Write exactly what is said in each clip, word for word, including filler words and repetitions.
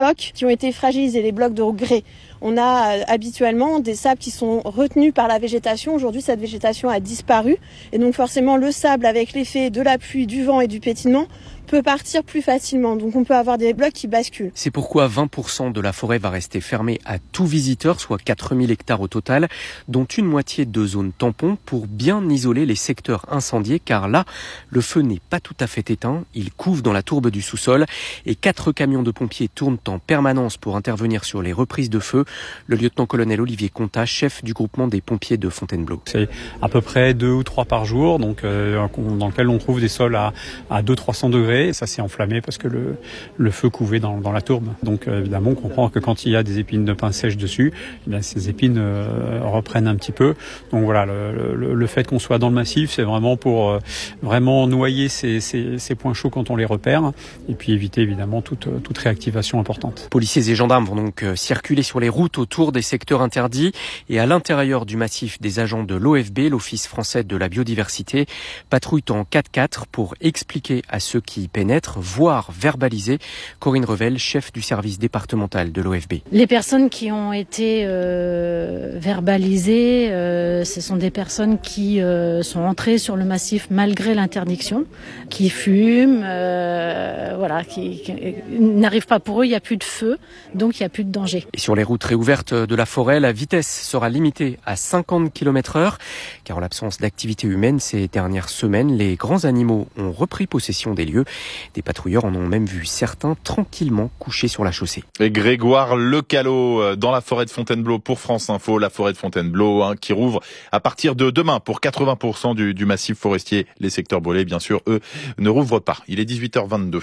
blocs qui ont été fragilisés, les blocs de grès. On a euh, habituellement des sables qui sont retenus par la végétation. Aujourd'hui, cette végétation a disparu. Et donc forcément, le sable, avec l'effet de la pluie, du vent et du pétillement, peut partir plus facilement. Donc on peut avoir des blocs qui basculent. C'est pourquoi vingt pour cent de la forêt va rester fermée à tout visiteur, soit quatre mille hectares au total, dont une moitié de zones tampons pour bien isoler les secteurs incendiés, car là, le feu n'est pas tout à fait éteint, il couve dans la tourbe du sous-sol et quatre camions de pompiers tournent en permanence pour intervenir sur les reprises de feu. Le lieutenant-colonel Olivier Contat, chef du groupement des pompiers de Fontainebleau. C'est à peu près deux ou trois par jour, donc euh, dans lequel on trouve des sols à, à deux à trois cents degrés. Ça s'est enflammé parce que le, le feu couvait dans, dans la tourbe. Donc euh, évidemment, on comprend que quand il y a des épines de pin sèches dessus, eh bien, ces épines euh, reprennent un petit peu. Donc voilà, le, le, le fait qu'on soit dans le massif, c'est vraiment pour euh, vraiment noyer ces, ces, ces points chauds quand on les repère, et puis éviter évidemment toute, toute réactivation importante. Policiers et gendarmes vont donc circuler sur les routes autour des secteurs interdits et à l'intérieur du massif, des agents de l'O F B, l'Office français de la biodiversité, patrouillent en quatre-quatre pour expliquer à ceux qui pénètre, voire verbaliser. Corinne Revel, chef du service départemental de l'O F B. Les personnes qui ont été euh, verbalisées, euh, ce sont des personnes qui euh, sont entrées sur le massif malgré l'interdiction, qui fument, euh, voilà, qui, qui n'arrivent pas pour eux, il n'y a plus de feu, donc il n'y a plus de danger. Et sur les routes réouvertes de la forêt, la vitesse sera limitée à cinquante kilomètres heure, car en l'absence d'activité humaine ces dernières semaines, les grands animaux ont repris possession des lieux. Des patrouilleurs en ont même vu certains tranquillement couchés sur la chaussée. Et Grégoire Lecalot dans la forêt de Fontainebleau pour France Info, la forêt de Fontainebleau hein, qui rouvre à partir de demain pour quatre-vingts pour cent du, du massif forestier. Les secteurs brûlés, bien sûr, eux, ne rouvrent pas. Il est dix-huit heures vingt-deux.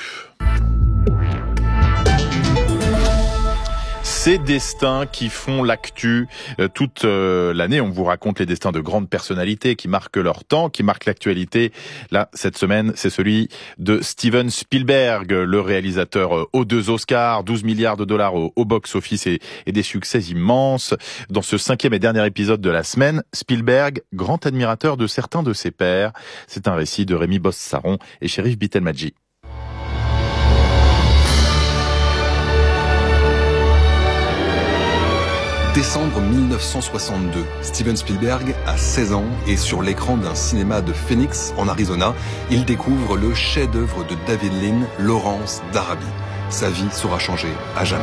Ces destins qui font l'actu euh, toute euh, l'année. On vous raconte les destins de grandes personnalités qui marquent leur temps, qui marquent l'actualité. Là, cette semaine, c'est celui de Steven Spielberg, le réalisateur euh, aux deux Oscars, douze milliards de dollars au, au box-office et, et des succès immenses. Dans ce cinquième et dernier épisode de la semaine, Spielberg, grand admirateur de certains de ses pairs. C'est un récit de Rémi Bosse-Saron et Chérif Bitelmadji. Décembre mille neuf cent soixante-deux, Steven Spielberg a seize ans et sur l'écran d'un cinéma de Phoenix, en Arizona, il découvre le chef-d'œuvre de David Lean, Lawrence d'Arabie. Sa vie sera changée à jamais.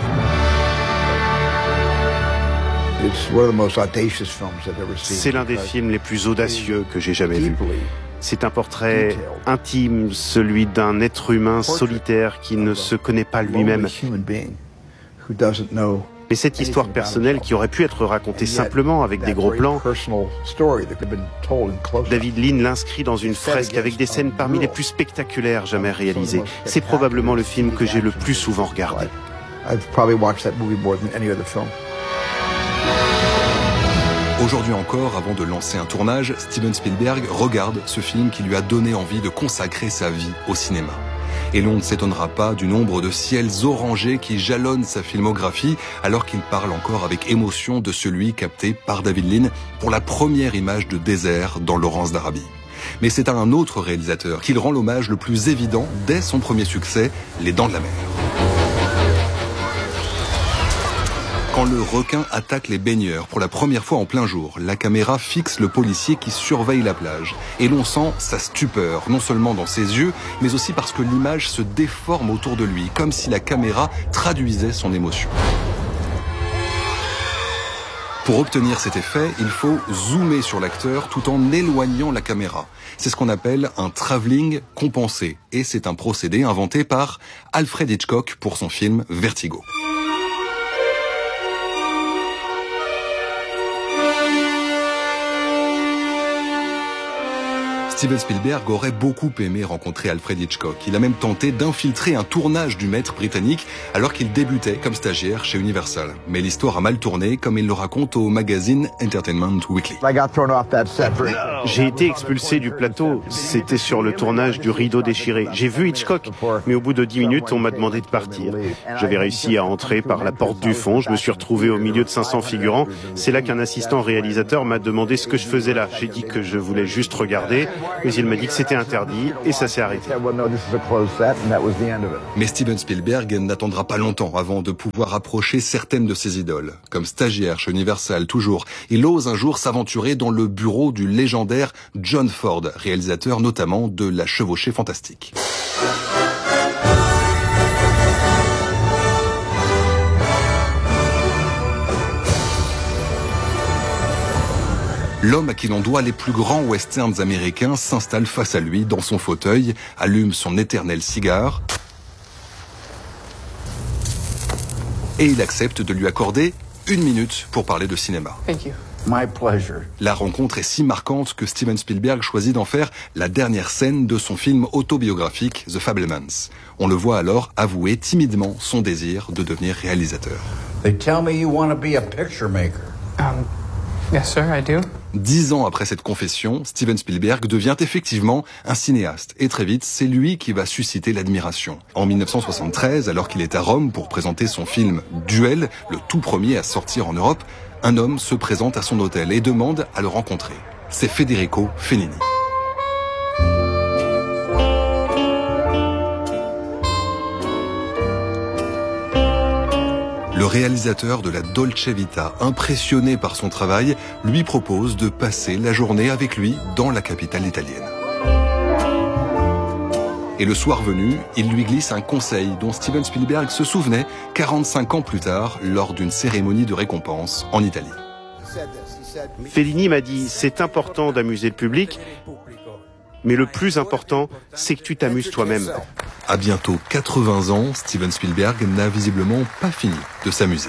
C'est l'un des films les plus audacieux que j'ai jamais vu. C'est un portrait intime, celui d'un être humain solitaire qui ne se connaît pas lui-même. Mais cette histoire personnelle qui aurait pu être racontée simplement avec des gros plans, David Lean l'inscrit dans une fresque avec des scènes parmi les plus spectaculaires jamais réalisées. C'est probablement le film que j'ai le plus souvent regardé. Aujourd'hui encore, avant de lancer un tournage, Steven Spielberg regarde ce film qui lui a donné envie de consacrer sa vie au cinéma. Et l'on ne s'étonnera pas du nombre de ciels orangés qui jalonnent sa filmographie alors qu'il parle encore avec émotion de celui capté par David Lean pour la première image de désert dans Lawrence d'Arabie. Mais c'est à un autre réalisateur qu'il rend l'hommage le plus évident dès son premier succès, Les Dents de la Mer. Quand le requin attaque les baigneurs pour la première fois en plein jour, la caméra fixe le policier qui surveille la plage. Et l'on sent sa stupeur, non seulement dans ses yeux, mais aussi parce que l'image se déforme autour de lui, comme si la caméra traduisait son émotion. Pour obtenir cet effet, il faut zoomer sur l'acteur tout en éloignant la caméra. C'est ce qu'on appelle un travelling compensé. Et c'est un procédé inventé par Alfred Hitchcock pour son film Vertigo. Steven Spielberg aurait beaucoup aimé rencontrer Alfred Hitchcock. Il a même tenté d'infiltrer un tournage du maître britannique alors qu'il débutait comme stagiaire chez Universal. Mais l'histoire a mal tourné, comme il le raconte au magazine Entertainment Weekly. J'ai été expulsé du plateau. C'était sur le tournage du Rideau déchiré. J'ai vu Hitchcock, mais au bout de dix minutes, on m'a demandé de partir. J'avais réussi à entrer par la porte du fond. Je me suis retrouvé au milieu de cinq cents figurants. C'est là qu'un assistant réalisateur m'a demandé ce que je faisais là. J'ai dit que je voulais juste regarder. mais il m'a dit que c'était interdit et ça s'est arrêté. Mais Steven Spielberg n'attendra pas longtemps avant de pouvoir approcher certaines de ses idoles. Comme stagiaire chez Universal toujours, il ose un jour s'aventurer dans le bureau du légendaire John Ford, réalisateur notamment de La Chevauchée fantastique. L'homme à qui l'on doit les plus grands westerns américains s'installe face à lui dans son fauteuil, allume son éternel cigare et il accepte de lui accorder une minute pour parler de cinéma. Thank you. My pleasure. La rencontre est si marquante que Steven Spielberg choisit d'en faire la dernière scène de son film autobiographique The Fabelmans. On le voit alors avouer timidement son désir de devenir réalisateur. They tell me you want to be a picture maker. Um, yes sir, I do. Dix ans après cette confession, Steven Spielberg devient effectivement un cinéaste. Et très vite, c'est lui qui va susciter l'admiration. En dix-neuf cent soixante-treize, alors qu'il est à Rome pour présenter son film Duel, le tout premier à sortir en Europe, un homme se présente à son hôtel et demande à le rencontrer. C'est Federico Fellini. Le réalisateur de la Dolce Vita, impressionné par son travail, lui propose de passer la journée avec lui dans la capitale italienne. Et le soir venu, il lui glisse un conseil dont Steven Spielberg se souvenait quarante-cinq ans plus tard lors d'une cérémonie de récompense en Italie. Fellini m'a dit, c'est important d'amuser le public, mais le plus important, c'est que tu t'amuses toi-même. À bientôt quatre-vingts ans, Steven Spielberg n'a visiblement pas fini de s'amuser.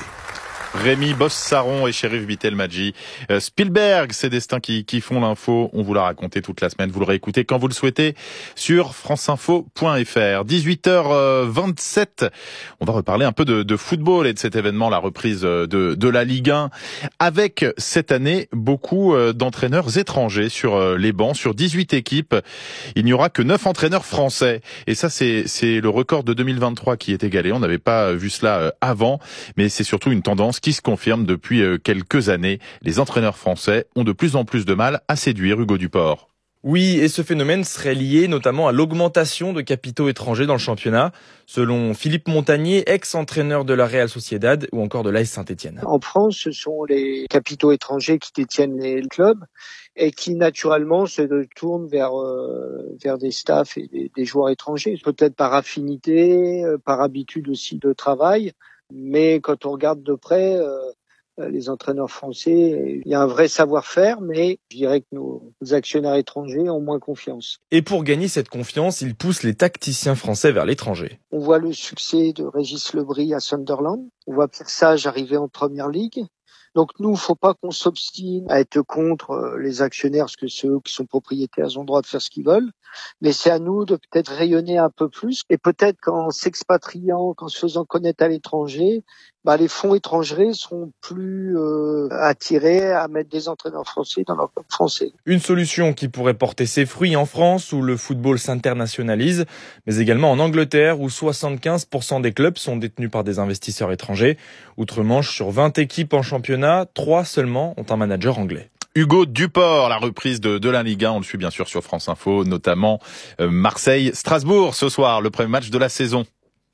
Rémi Bossaron et Chérif Bitelmadji. Euh, Spielberg, ces destins qui, qui font l'info, on vous l'a raconté toute la semaine, vous le réécoutez quand vous le souhaitez sur franceinfo point f r. dix-huit heures vingt-sept, on va reparler un peu de, de football et de cet événement, la reprise de, de la Ligue un, avec cette année beaucoup d'entraîneurs étrangers sur les bancs, sur dix-huit équipes. Il n'y aura que neuf entraîneurs français. Et ça, c'est, c'est le record de deux mille vingt-trois qui est égalé. On n'avait pas vu cela avant, mais c'est surtout une tendance qui se confirme depuis quelques années. Les entraîneurs français ont de plus en plus de mal à séduire Hugo Duport. Oui, et ce phénomène serait lié notamment à l'augmentation de capitaux étrangers dans le championnat, selon Philippe Montagnier, ex-entraîneur de la Real Sociedad ou encore de l'A S Saint-Étienne. En France, ce sont les capitaux étrangers qui détiennent les clubs et qui naturellement se tournent vers euh, vers des staffs et des, des joueurs étrangers, peut-être par affinité, par habitude aussi de travail. Mais quand on regarde de près, euh, les entraîneurs français, il y a un vrai savoir-faire, mais je dirais que nos actionnaires étrangers ont moins confiance. Et pour gagner cette confiance, ils poussent les tacticiens français vers l'étranger. On voit le succès de Régis Lebris à Sunderland, on voit Pierre Sage arriver en Première Ligue. Donc nous, il ne faut pas qu'on s'obstine à être contre les actionnaires, parce que ceux qui sont propriétaires ont le droit de faire ce qu'ils veulent. Mais c'est à nous de peut-être rayonner un peu plus. Et peut-être qu'en s'expatriant, qu'en se faisant connaître à l'étranger, bah, les fonds étrangers seront plus euh, attirés à mettre des entraîneurs français dans leur club français. Une solution qui pourrait porter ses fruits en France, où le football s'internationalise, mais également en Angleterre, où soixante-quinze pour cent des clubs sont détenus par des investisseurs étrangers. Outre-Manche, sur vingt équipes en championnat, trois seulement ont un manager anglais. Hugo Duport, la reprise de, de la Ligue un, on le suit bien sûr sur France Info, notamment euh, Marseille-Strasbourg ce soir, le premier match de la saison.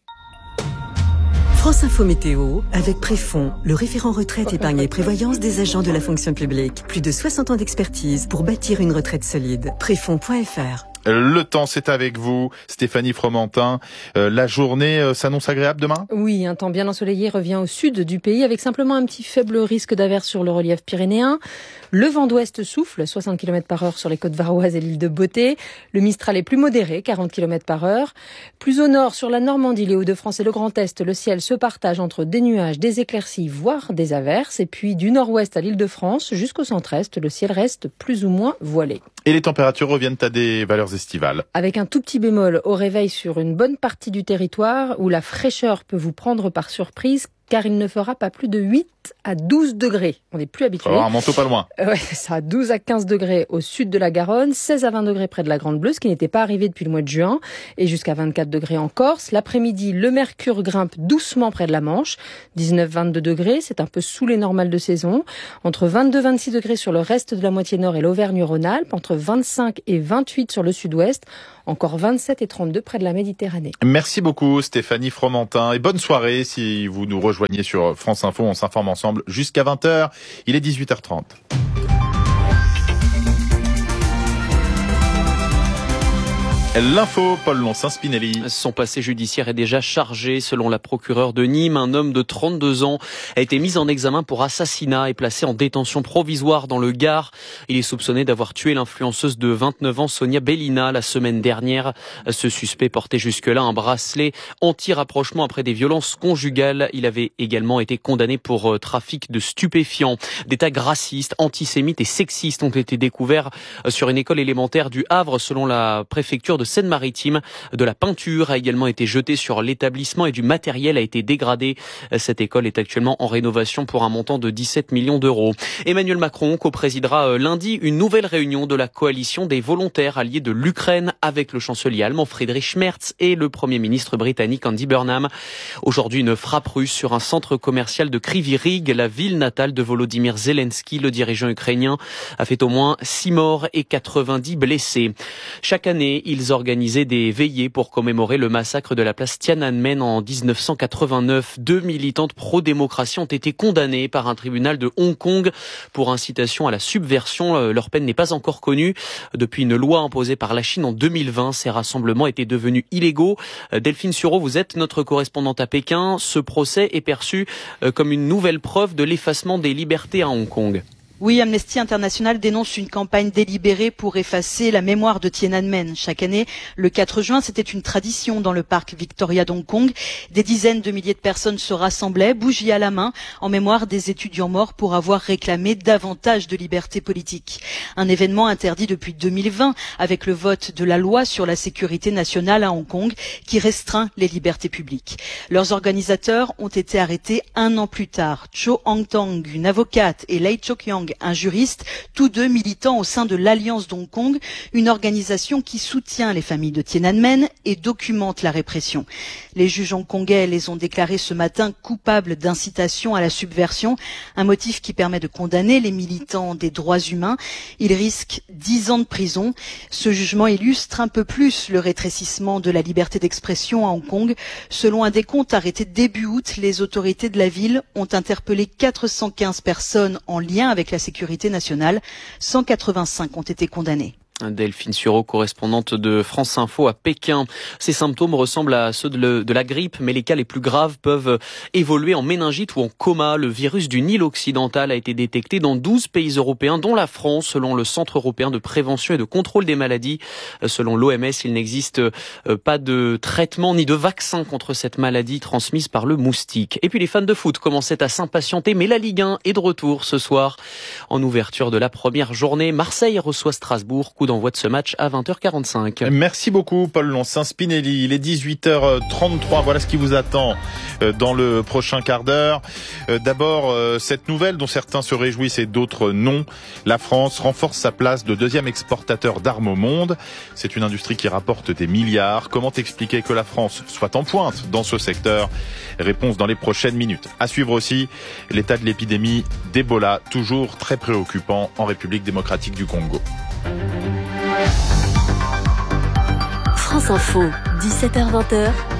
France Info Météo, avec Préfond, le référent retraite, épargne et prévoyance des agents de la fonction publique. Plus de soixante ans d'expertise pour bâtir une retraite solide. Préfond point f r. Le temps, c'est avec vous, Stéphanie Fromentin. Euh, la journée euh, s'annonce agréable demain ? Oui, un temps bien ensoleillé revient au sud du pays avec simplement un petit faible risque d'averse sur le relief pyrénéen. Le vent d'ouest souffle, soixante kilomètres par heure sur les côtes varoises et l'île de Beauté. Le Mistral est plus modéré, quarante kilomètres par heure. Plus au nord, sur la Normandie, les Hauts-de-France et le Grand Est, le ciel se partage entre des nuages, des éclaircies, voire des averses. Et puis du nord-ouest à l'île de France jusqu'au centre-est, le ciel reste plus ou moins voilé. Et les températures reviennent à des valeurs estivales. Avec un tout petit bémol au réveil sur une bonne partie du territoire où la fraîcheur peut vous prendre par surprise. car il ne fera pas plus de huit à douze degrés. On n'est plus habitué. Un manteau pas loin. Ouais, ça a douze à quinze degrés au sud de la Garonne, seize à vingt degrés près de la Grande Bleue, ce qui n'était pas arrivé depuis le mois de juin, et jusqu'à vingt-quatre degrés en Corse. L'après-midi, le mercure grimpe doucement près de la Manche, dix-neuf à vingt-deux degrés, c'est un peu sous les normales de saison. Entre vingt-deux à vingt-six degrés sur le reste de la moitié nord et l'Auvergne-Rhône-Alpes, entre vingt-cinq et vingt-huit sur le sud-ouest, encore vingt-sept et trente-deux près de la Méditerranée. Merci beaucoup Stéphanie Fromentin et bonne soirée si vous nous rejoignez sur France Info. On s'informe ensemble jusqu'à vingt heures. Il est dix-huit heures trente. L'info, Paul Lonsin-Spinelli. Son passé judiciaire est déjà chargé. Selon la procureure de Nîmes, un homme de trente-deux ans a été mis en examen pour assassinat et placé en détention provisoire dans le Gard. Il est soupçonné d'avoir tué l'influenceuse de vingt-neuf ans, Sonia Bellina, la semaine dernière. Ce suspect portait jusque-là un bracelet anti-rapprochement après des violences conjugales. Il avait également été condamné pour trafic de stupéfiants. Des tags racistes, antisémites et sexistes ont été découverts sur une école élémentaire du Havre, selon la préfecture de Seine-Maritime. De la peinture a également été jetée sur l'établissement et du matériel a été dégradé. Cette école est actuellement en rénovation pour un montant de dix-sept millions d'euros. Emmanuel Macron co-présidera lundi une nouvelle réunion de la coalition des volontaires alliés de l'Ukraine avec le chancelier allemand Friedrich Merz et le premier ministre britannique Andy Burnham. Aujourd'hui, une frappe russe sur un centre commercial de Kryvyi Rih, la ville natale de Volodymyr Zelensky. Le dirigeant ukrainien a fait au moins six morts et quatre-vingt-dix blessés. Chaque année, ils organisaient des veillées pour commémorer le massacre de la place Tiananmen en dix-neuf cent quatre-vingt-neuf. Deux militantes pro-démocratie ont été condamnées par un tribunal de Hong Kong pour incitation à la subversion. Leur peine n'est pas encore connue. Depuis une loi imposée par la Chine en deux mille vingt, ces rassemblements étaient devenus illégaux. Delphine Sureau, vous êtes notre correspondante à Pékin. Ce procès est perçu comme une nouvelle preuve de l'effacement des libertés à Hong Kong. Oui, Amnesty International dénonce une campagne délibérée pour effacer la mémoire de Tiananmen. Chaque année, le quatre juin, c'était une tradition dans le parc Victoria d'Hong Kong. Des dizaines de milliers de personnes se rassemblaient, bougies à la main, en mémoire des étudiants morts pour avoir réclamé davantage de liberté politique. Un événement interdit depuis deux mille vingt, avec le vote de la loi sur la sécurité nationale à Hong Kong, qui restreint les libertés publiques. Leurs organisateurs ont été arrêtés un an plus tard. Cho Hang-tong, une avocate, et Lei Chok-yang, un juriste, tous deux militants au sein de l'Alliance d'Hong Kong, une organisation qui soutient les familles de Tiananmen et documente la répression. Les juges hongkongais les ont déclarés ce matin coupables d'incitation à la subversion, un motif qui permet de condamner les militants des droits humains. Ils risquent dix ans de prison. Ce jugement illustre un peu plus le rétrécissement de la liberté d'expression à Hong Kong. Selon un décompte arrêté début août, les autorités de la ville ont interpellé quatre cent quinze personnes en lien avec la sécurité nationale. cent quatre-vingt-cinq ont été condamnés. Delphine Sureau, correspondante de France Info à Pékin. Ces symptômes ressemblent à ceux de, le, de la grippe, mais les cas les plus graves peuvent évoluer en méningite ou en coma. Le virus du Nil occidental a été détecté dans douze pays européens, dont la France, selon le Centre européen de prévention et de contrôle des maladies. Selon l'O M S, il n'existe pas de traitement ni de vaccin contre cette maladie transmise par le moustique. Et puis les fans de foot commençaient à s'impatienter, mais la Ligue un est de retour ce soir. En ouverture de la première journée, Marseille reçoit Strasbourg. Coup d'envoi de ce match à vingt heures quarante-cinq. Merci beaucoup Paul Lonsin-Spinelli. Il est dix-huit heures trente-trois. Voilà ce qui vous attend dans le prochain quart d'heure. D'abord, cette nouvelle dont certains se réjouissent et d'autres non. La France renforce sa place de deuxième exportateur d'armes au monde. C'est une industrie qui rapporte des milliards. Comment expliquer que la France soit en pointe dans ce secteur? Réponse dans les prochaines minutes. À suivre aussi l'état de l'épidémie d'Ebola, toujours très préoccupant en République démocratique du Congo. France Info, dix-sept heures vingt.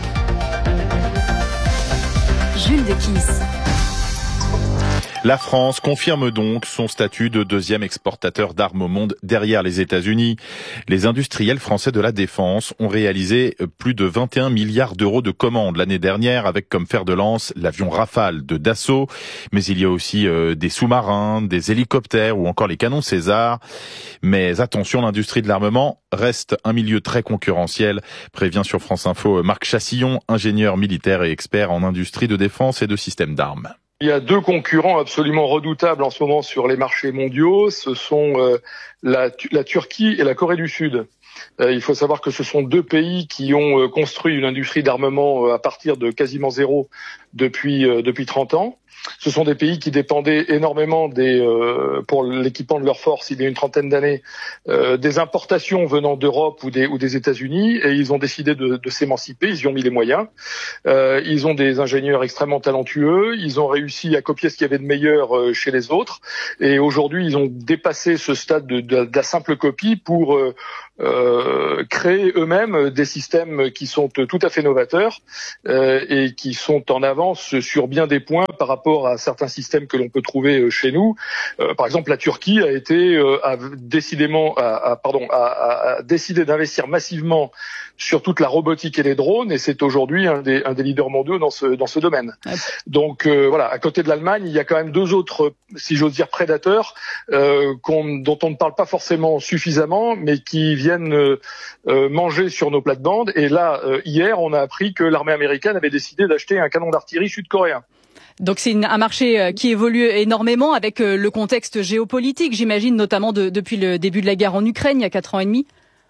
Jules Dequisse. La France confirme donc son statut de deuxième exportateur d'armes au monde derrière les États-Unis. Les industriels français de la défense ont réalisé plus de vingt et un milliards d'euros de commandes l'année dernière, avec comme fer de lance l'avion Rafale de Dassault. Mais il y a aussi euh, des sous-marins, des hélicoptères ou encore les canons César. Mais attention, l'industrie de l'armement reste un milieu très concurrentiel, prévient sur France Info Marc Chassillon, ingénieur militaire et expert en industrie de défense et de systèmes d'armes. Il y a deux concurrents absolument redoutables en ce moment sur les marchés mondiaux. Ce sont euh, la, la Turquie et la Corée du Sud. Euh, il faut savoir que ce sont deux pays qui ont euh, construit une industrie d'armement euh, à partir de quasiment zéro depuis euh, depuis trente ans. Ce sont des pays qui dépendaient énormément des, euh, pour l'équipement de leurs forces il y a une trentaine d'années, euh, des importations venant d'Europe ou des, ou des États-Unis, et ils ont décidé de, de s'émanciper. Ils y ont mis les moyens. Euh, ils ont des ingénieurs extrêmement talentueux. Ils ont réussi à copier ce qu'il y avait de meilleur euh, chez les autres. Et aujourd'hui, ils ont dépassé ce stade de, de, de la simple copie pour euh, euh, créer eux-mêmes des systèmes qui sont tout à fait novateurs euh, et qui sont en avance sur bien des points par rapport à certains systèmes que l'on peut trouver chez nous. Euh, par exemple, la Turquie a été euh, a décidément a, a, pardon a, a décidé d'investir massivement sur toute la robotique et les drones, et c'est aujourd'hui un des, un des leaders mondiaux dans ce dans ce domaine. Ouais. Donc euh, voilà, à côté de l'Allemagne, il y a quand même deux autres, si j'ose dire, prédateurs euh, qu'on, dont on ne parle pas forcément suffisamment, mais qui viennent euh, manger sur nos plates-bandes. Et là, euh, hier, on a appris que l'armée américaine avait décidé d'acheter un canon d'artillerie sud-coréen. Donc c'est une, un marché qui évolue énormément avec le contexte géopolitique, j'imagine, notamment de, depuis le début de la guerre en Ukraine, il y a quatre ans et demi.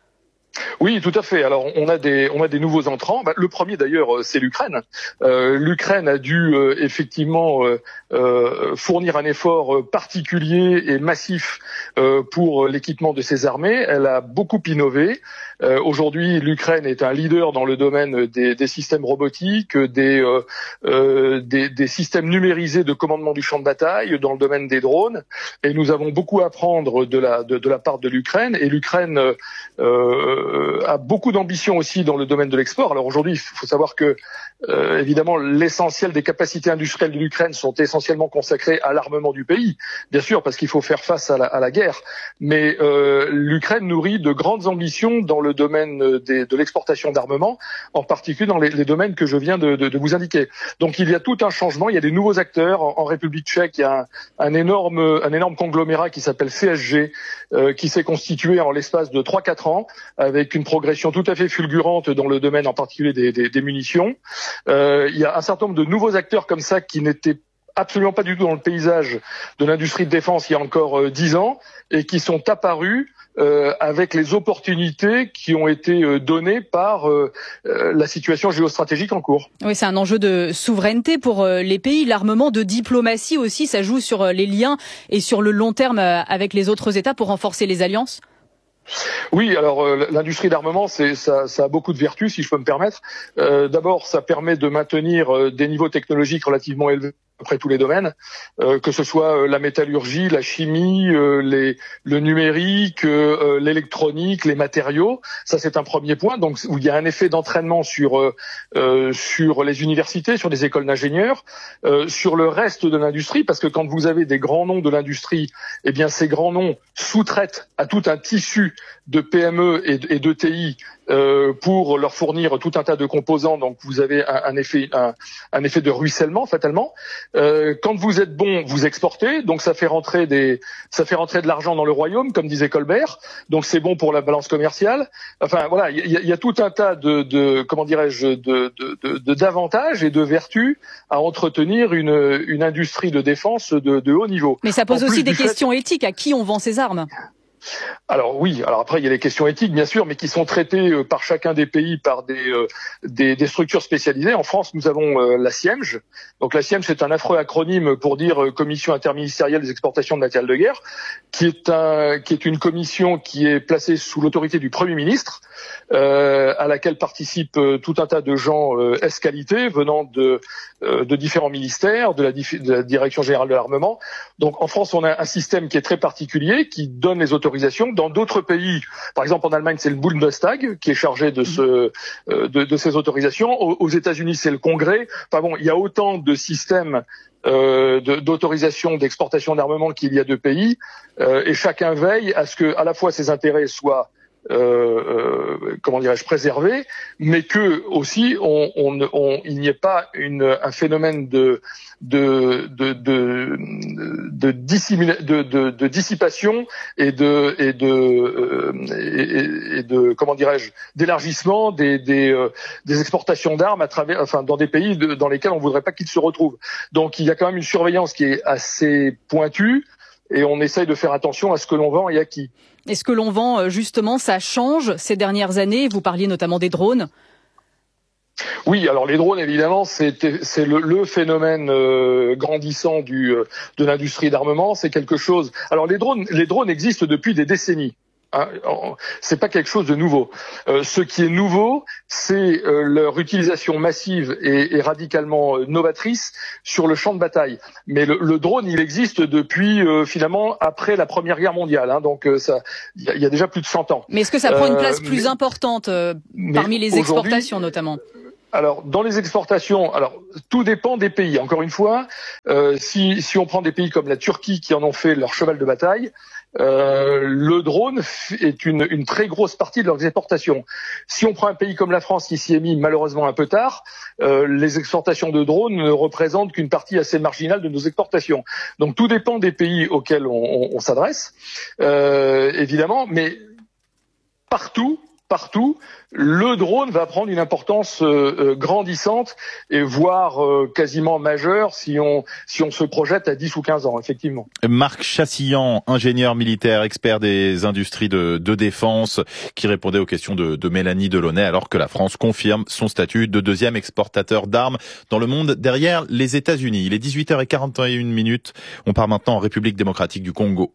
Oui, tout à fait. Alors, on a des, on a des nouveaux entrants. Bah, le premier, d'ailleurs, c'est l'Ukraine. Euh, L'Ukraine a dû euh, effectivement euh, euh, fournir un effort particulier et massif euh, pour l'équipement de ses armées. Elle a beaucoup innové. Euh, Aujourd'hui, l'Ukraine est un leader dans le domaine des, des systèmes robotiques, des, euh, euh, des, des systèmes numérisés de commandement du champ de bataille, dans le domaine des drones. Et nous avons beaucoup à apprendre de la, de, de la part de l'Ukraine. Et l'Ukraine euh, a beaucoup d'ambition aussi dans le domaine de l'export. Alors aujourd'hui, il faut savoir que euh, évidemment l'essentiel des capacités industrielles de l'Ukraine sont essentiellement consacrées à l'armement du pays, bien sûr, parce qu'il faut faire face à la, à la guerre. Mais euh, l'Ukraine nourrit de grandes ambitions dans le domaine des, de l'exportation d'armement, en particulier dans les, les domaines que je viens de, de, de vous indiquer. Donc il y a tout un changement, il y a des nouveaux acteurs. En, en République tchèque, il y a un, un énorme un énorme conglomérat qui s'appelle C S G, euh, qui s'est constitué en l'espace de trois quatre ans, avec une progression tout à fait fulgurante dans le domaine en particulier des, des, des munitions. Euh, il y a un certain nombre de nouveaux acteurs comme ça qui n'étaient absolument pas du tout dans le paysage de l'industrie de défense il y a encore dix euh, ans et qui sont apparus euh, avec les opportunités qui ont été euh, données par euh, euh, la situation géostratégique en cours. Oui, c'est un enjeu de souveraineté pour euh, les pays. L'armement, de diplomatie aussi, ça joue sur euh, les liens et sur le long terme euh, avec les autres États pour renforcer les alliances. Oui, alors euh, l'industrie d'armement, c'est, ça, ça a beaucoup de vertus, si je peux me permettre. Euh, d'abord, ça permet de maintenir euh, des niveaux technologiques relativement élevés après tous les domaines, euh, que ce soit euh, la métallurgie, la chimie, euh, les, le numérique, euh, l'électronique, les matériaux. Ça, c'est un premier point. Donc, où il y a un effet d'entraînement sur euh, euh, sur les universités, sur les écoles d'ingénieurs, euh, sur le reste de l'industrie, parce que quand vous avez des grands noms de l'industrie, eh bien, ces grands noms sous-traitent à tout un tissu de P M E et, et de T I euh, pour leur fournir tout un tas de composants. Donc, vous avez un, un effet un, un effet de ruissellement fatalement. Euh, quand vous êtes bon, vous exportez, donc ça fait rentrer des, ça fait rentrer de l'argent dans le royaume, comme disait Colbert. Donc c'est bon pour la balance commerciale. Enfin voilà, il y a, y a tout un tas de, de comment dirais-je, de, de, de, de d'avantages et de vertus à entretenir une, une industrie de défense de, de haut niveau. Mais ça pose aussi des questions éthiques. À qui on vend ces armes ? Alors oui, alors après il y a les questions éthiques bien sûr, mais qui sont traitées euh, par chacun des pays par des, euh, des des structures spécialisées. En France, nous avons euh, la CIEMG. Donc la CIEMG, c'est un affreux acronyme pour dire euh, Commission interministérielle des exportations de matériel de guerre, qui est un qui est une commission qui est placée sous l'autorité du Premier ministre, euh, à laquelle participent euh, tout un tas de gens euh, escalités venant de euh, de différents ministères, de la, de la Direction générale de l'armement. Donc en France, on a un système qui est très particulier, qui donne les autorisations. Dans d'autres pays, par exemple en Allemagne, c'est le Bundestag qui est chargé de, ce, euh, de, de ces autorisations. Aux, aux États-Unis, c'est le Congrès. Enfin bon, il y a autant de systèmes euh, de, d'autorisation d'exportation d'armement qu'il y a de pays, euh, et chacun veille à ce que, à la fois, ses intérêts soient Euh, euh, comment dirais-je, préservé, mais que aussi on, on, on, il n'y ait pas une, un phénomène de de de de de, dissimula- de, de, de dissipation et de et de euh, et, et de comment dirais-je, d'élargissement des des, euh, des exportations d'armes à travers, enfin dans des pays de, dans lesquels on voudrait pas qu'ils se retrouvent. Donc il y a quand même une surveillance qui est assez pointue. et on essaye de faire attention à ce que l'on vend et à qui. Et ce que l'on vend, justement, ça change ces dernières années. Vous parliez notamment des drones. Oui, alors les drones, évidemment, c'est, c'est le, le phénomène euh, grandissant du, euh, de l'industrie d'armement. C'est quelque chose. Alors les drones, les drones existent depuis des décennies. Hein, c'est pas quelque chose de nouveau. Euh, ce qui est nouveau, c'est euh, leur utilisation massive et, et radicalement euh, novatrice sur le champ de bataille. Mais le, le drone, il existe depuis euh, finalement après la Première Guerre mondiale. Hein, donc euh, ça, il y, y a déjà plus de cent ans. Mais est-ce que ça prend une place euh, plus mais, importante euh, parmi les exportations notamment? Alors, dans les exportations, alors tout dépend des pays. Encore une fois, euh, si, si on prend des pays comme la Turquie qui en ont fait leur cheval de bataille, euh, le drone est une, une très grosse partie de leurs exportations. Si on prend un pays comme la France qui s'y est mis malheureusement un peu tard, euh, les exportations de drones ne représentent qu'une partie assez marginale de nos exportations. Donc tout dépend des pays auxquels on, on, on s'adresse, euh, évidemment, mais partout. Partout, le drone va prendre une importance euh, grandissante et voire euh, quasiment majeure si on si on se projette à dix ou quinze ans, effectivement. Marc Chassillan, ingénieur militaire, expert des industries de, de défense, qui répondait aux questions de, de Mélanie Delaunay, alors que la France confirme son statut de deuxième exportateur d'armes dans le monde derrière les États-Unis. Il est dix-huit heures quarante et une minutes. On part maintenant en République démocratique du Congo.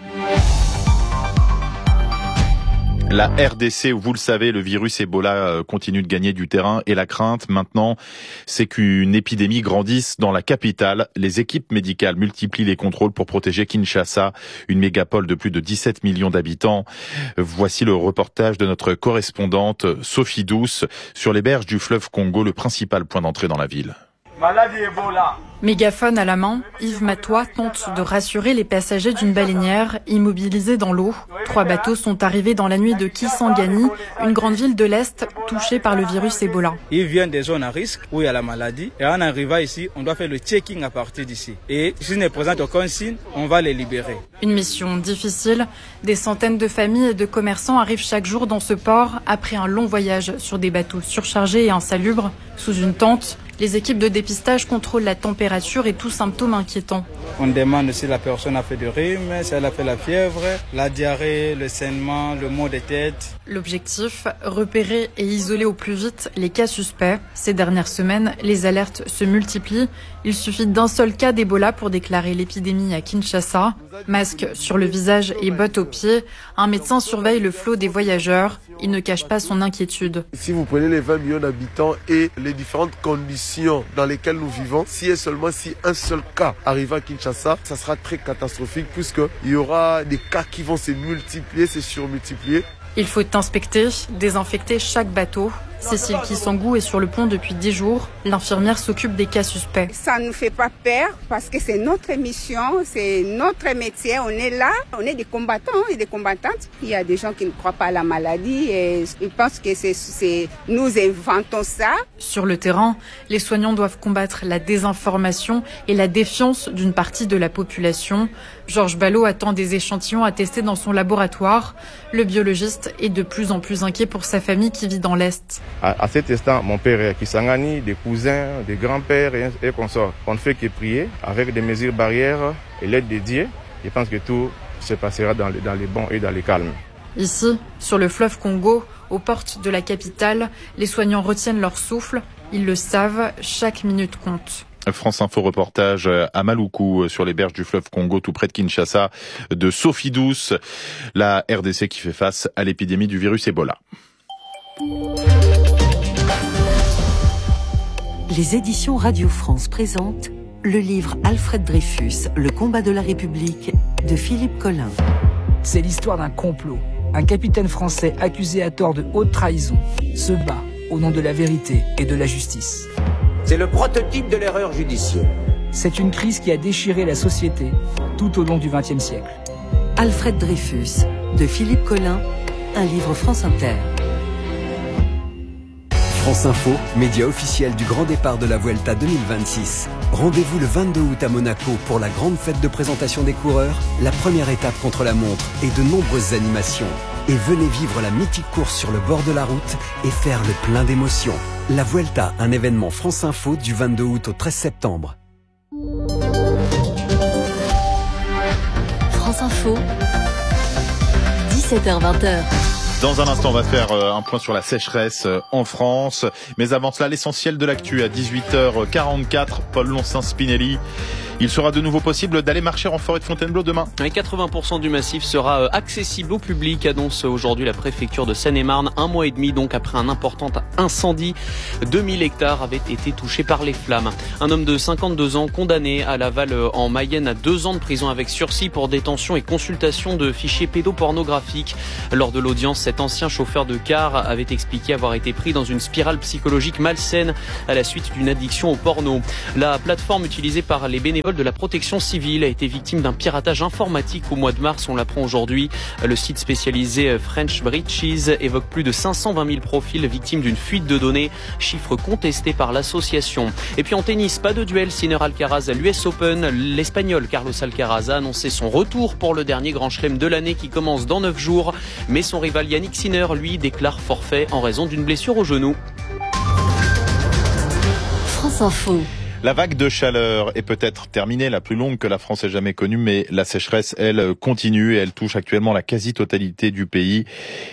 La R D C, où vous le savez, le virus Ebola continue de gagner du terrain et la crainte maintenant, c'est qu'une épidémie grandisse dans la capitale. Les équipes médicales multiplient les contrôles pour protéger Kinshasa, une mégapole de plus de dix-sept millions d'habitants. Voici le reportage de notre correspondante Sophie Douce sur les berges du fleuve Congo, le principal point d'entrée dans la ville. Maladie Ebola. Mégaphone à la main, Yves Matois tente de rassurer les passagers d'une baleinière immobilisée dans l'eau. Trois bateaux sont arrivés dans la nuit de Kisangani, une grande ville de l'Est touchée par le virus Ebola. Ils viennent des zones à risque où il y a la maladie. Et en arrivant ici, on doit faire le checking à partir d'ici. Et s'ils ne présentent aucun signe, on va les libérer. Une mission difficile. Des centaines de familles et de commerçants arrivent chaque jour dans ce port après un long voyage sur des bateaux surchargés et insalubres. Sous une tente, les équipes de dépistage contrôlent la température et tout symptôme inquiétant. On demande si la personne a fait du rhume, si elle a fait la fièvre, la diarrhée, le saignement, le maux de tête. L'objectif, repérer et isoler au plus vite les cas suspects. Ces dernières semaines, les alertes se multiplient. Il suffit d'un seul cas d'Ebola pour déclarer l'épidémie à Kinshasa. Masque sur le visage et bottes aux pieds, un médecin surveille le flot des voyageurs. Il ne cache pas son inquiétude. Si vous prenez les vingt millions d'habitants et les différentes conditions dans lesquelles nous vivons, si et seulement si un seul cas arrive à Kinshasa, ça sera très catastrophique puisqu'il y aura des cas qui vont se multiplier, se surmultiplier. Il faut inspecter, désinfecter chaque bateau. Cécile Kisangou est sur le pont depuis dix jours. L'infirmière s'occupe des cas suspects. Ça ne nous fait pas peur parce que c'est notre mission, c'est notre métier. On est là, on est des combattants et des combattantes. Il y a des gens qui ne croient pas à la maladie et ils pensent que c'est, c'est nous inventons ça. Sur le terrain, les soignants doivent combattre la désinformation et la défiance d'une partie de la population. Georges Ballot attend des échantillons à tester dans son laboratoire. Le biologiste est de plus en plus inquiet pour sa famille qui vit dans l'Est. À, à cet instant, mon père est à Kisangani, des cousins, des grands-pères et, et consorts. On ne fait que prier avec des mesures barrières et l'aide de Dieu. Je pense que tout se passera dans les, dans les bons et dans les calmes. Ici, sur le fleuve Congo, aux portes de la capitale, les soignants retiennent leur souffle. Ils le savent, chaque minute compte. France Info reportage à Maluku sur les berges du fleuve Congo tout près de Kinshasa de Sophie Douce, la R D C qui fait face à l'épidémie du virus Ebola. Les éditions Radio France présentent le livre Alfred Dreyfus, Le combat de la République de Philippe Collin. C'est l'histoire d'un complot. Un capitaine français accusé à tort de haute trahison se bat au nom de la vérité et de la justice. C'est le prototype de l'erreur judiciaire. C'est une crise qui a déchiré la société tout au long du vingtième siècle. Alfred Dreyfus, de Philippe Collin, un livre France Inter. France Info, média officiel du grand départ de la Vuelta deux mille vingt-six. Rendez-vous le vingt-deux août à Monaco pour la grande fête de présentation des coureurs, la première étape contre la montre et de nombreuses animations. Et venez vivre la mythique course sur le bord de la route et faire le plein d'émotions. La Vuelta, un événement France Info du vingt-deux août au treize septembre. France Info, dix-sept heures vingt. Dans un instant, on va faire un point sur la sécheresse en France. Mais avant cela, l'essentiel de l'actu à dix-huit heures quarante-quatre. Paul Loncin-Spinelli. Il sera de nouveau possible d'aller marcher en forêt de Fontainebleau demain. Et quatre-vingts pour cent du massif sera accessible au public, annonce aujourd'hui la préfecture de Seine-et-Marne. Un mois et demi donc après un important incendie. deux mille hectares avaient été touchés par les flammes. Un homme de cinquante-deux ans condamné à Laval en Mayenne à deux ans de prison avec sursis pour détention et consultation de fichiers pédopornographiques. Lors de l'audience, cet ancien chauffeur de car avait expliqué avoir été pris dans une spirale psychologique malsaine à la suite d'une addiction au porno. La plateforme utilisée par les bénévoles de la protection civile a été victime d'un piratage informatique au mois de mars, on l'apprend aujourd'hui. Le site spécialisé French Breaches évoque plus de cinq cent vingt mille profils victimes d'une fuite de données, chiffre contesté par l'association. Et puis en tennis, pas de duel Sinner-Alcaraz à l'U S Open. L'Espagnol Carlos Alcaraz a annoncé son retour pour le dernier grand chelem de l'année qui commence dans neuf jours. Mais son rival Yannick Sinner, lui, déclare forfait en raison d'une blessure au genou. France Info. La vague de chaleur est peut-être terminée, la plus longue que la France ait jamais connue, mais la sécheresse, elle, continue et elle touche actuellement la quasi-totalité du pays.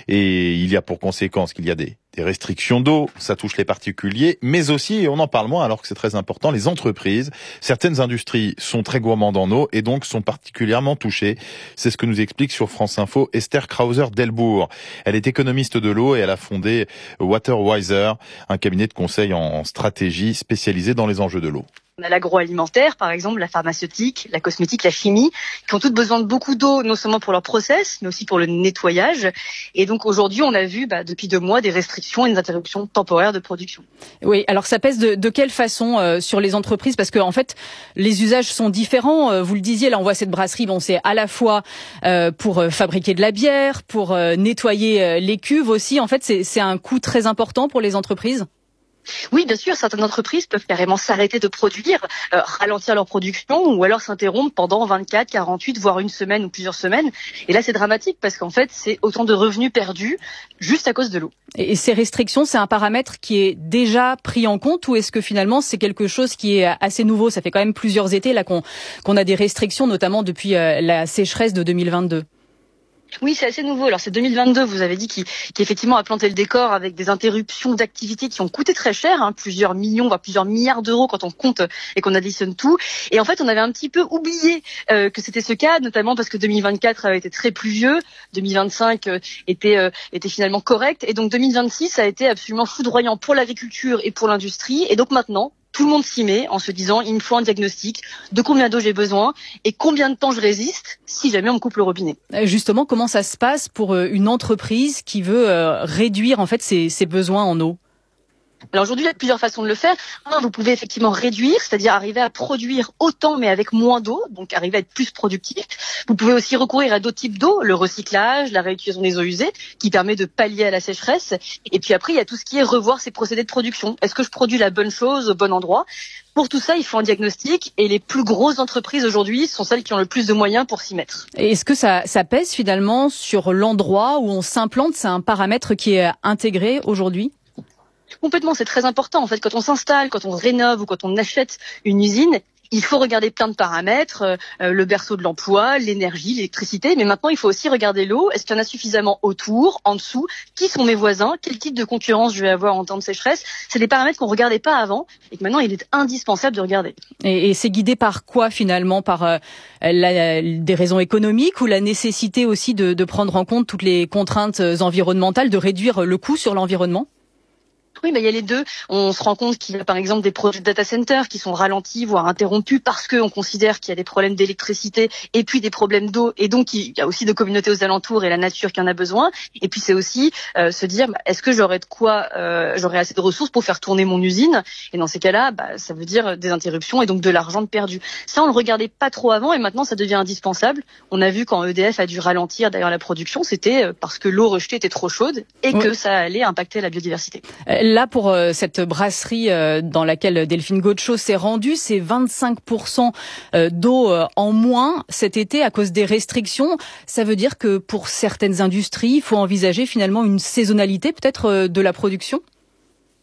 Et il y a pour conséquence qu'il y a des, des restrictions d'eau, ça touche les particuliers, mais aussi, et on en parle moins alors que c'est très important, les entreprises. Certaines industries sont très gourmandes en eau et donc sont particulièrement touchées. C'est ce que nous explique sur France Info Esther Krauser-Delbourg. Elle est économiste de l'eau et elle a fondé WaterWiser, un cabinet de conseil en stratégie spécialisé dans les enjeux de l'eau. On a l'agroalimentaire, par exemple, la pharmaceutique, la cosmétique, la chimie, qui ont toutes besoin de beaucoup d'eau, non seulement pour leur process, mais aussi pour le nettoyage. Et donc aujourd'hui, on a vu bah, depuis deux mois des restrictions et des interruptions temporaires de production. Oui, alors ça pèse de, de quelle façon euh, sur les entreprises ? Parce que en fait, les usages sont différents. Euh, vous le disiez, là, on voit cette brasserie. Bon, c'est à la fois euh, pour euh, fabriquer de la bière, pour euh, nettoyer euh, les cuves aussi. En fait, c'est, c'est un coût très important pour les entreprises. Oui, bien sûr, certaines entreprises peuvent carrément s'arrêter de produire, euh, ralentir leur production ou alors s'interrompre pendant vingt-quatre, quarante-huit, voire une semaine ou plusieurs semaines. Et là, c'est dramatique parce qu'en fait, c'est autant de revenus perdus juste à cause de l'eau. Et ces restrictions, c'est un paramètre qui est déjà pris en compte ou est-ce que finalement, c'est quelque chose qui est assez nouveau ? Ça fait quand même plusieurs étés là qu'on, qu'on a des restrictions, notamment depuis euh, la sécheresse de deux mille vingt-deux. Oui, c'est assez nouveau. Alors c'est deux mille vingt-deux, vous avez dit, qui, qui effectivement a planté le décor avec des interruptions d'activités qui ont coûté très cher, hein, plusieurs millions, voire plusieurs milliards d'euros quand on compte et qu'on additionne tout. Et en fait, on avait un petit peu oublié euh, que c'était ce cas, notamment parce que deux mille vingt-quatre avait été très pluvieux, deux mille vingt-cinq euh, était euh, était finalement correct, et donc deux mille vingt-six a été absolument foudroyant pour l'agriculture et pour l'industrie. Et donc maintenant, tout le monde s'y met en se disant il me faut un diagnostic de combien d'eau j'ai besoin et combien de temps je résiste si jamais on me coupe le robinet. Justement, comment ça se passe pour une entreprise qui veut réduire en fait ses, ses besoins en eau ? Alors aujourd'hui, il y a plusieurs façons de le faire. Un, vous pouvez effectivement réduire, c'est-à-dire arriver à produire autant mais avec moins d'eau, donc arriver à être plus productif. Vous pouvez aussi recourir à d'autres types d'eau, le recyclage, la réutilisation des eaux usées, qui permet de pallier à la sécheresse. Et puis après, il y a tout ce qui est revoir ses procédés de production. Est-ce que je produis la bonne chose au bon endroit ? Pour tout ça, il faut un diagnostic et les plus grosses entreprises aujourd'hui sont celles qui ont le plus de moyens pour s'y mettre. Et est-ce que ça, ça pèse finalement sur l'endroit où on s'implante ? C'est un paramètre qui est intégré aujourd'hui ? Complètement, c'est très important. En fait, quand on s'installe, quand on rénove ou quand on achète une usine, il faut regarder plein de paramètres, euh, le berceau de l'emploi, l'énergie, l'électricité, mais maintenant il faut aussi regarder l'eau. Est-ce qu'il y en a suffisamment autour, en dessous ? Qui sont mes voisins ? Quel type de concurrence je vais avoir en temps de sécheresse ? C'est des paramètres qu'on regardait pas avant et que maintenant il est indispensable de regarder. Et, et c'est guidé par quoi finalement ? Par euh, la, des raisons économiques ou la nécessité aussi de, de prendre en compte toutes les contraintes environnementales, de réduire le coût sur l'environnement ? Oui, bah, il y a les deux. On se rend compte qu'il y a par exemple des projets de data centers qui sont ralentis, voire interrompus parce qu'on considère qu'il y a des problèmes d'électricité et puis des problèmes d'eau. Et donc, il y a aussi des communautés aux alentours et la nature qui en a besoin. Et puis, c'est aussi euh, se dire, bah, est-ce que j'aurai de quoi, euh, j'aurai assez de ressources pour faire tourner mon usine ? Et dans ces cas-là, bah, ça veut dire des interruptions et donc de l'argent de perdu. Ça, on le regardait pas trop avant et maintenant, ça devient indispensable. On a vu quand E D F a dû ralentir d'ailleurs la production, c'était parce que l'eau rejetée était trop chaude et que ça allait impacter la biodiversité. Là, pour euh, cette brasserie euh, dans laquelle Delphine Gaucho s'est rendue, c'est vingt-cinq pour cent euh, d'eau euh, en moins cet été à cause des restrictions. Ça veut dire que pour certaines industries, il faut envisager finalement une saisonnalité peut-être euh, de la production ?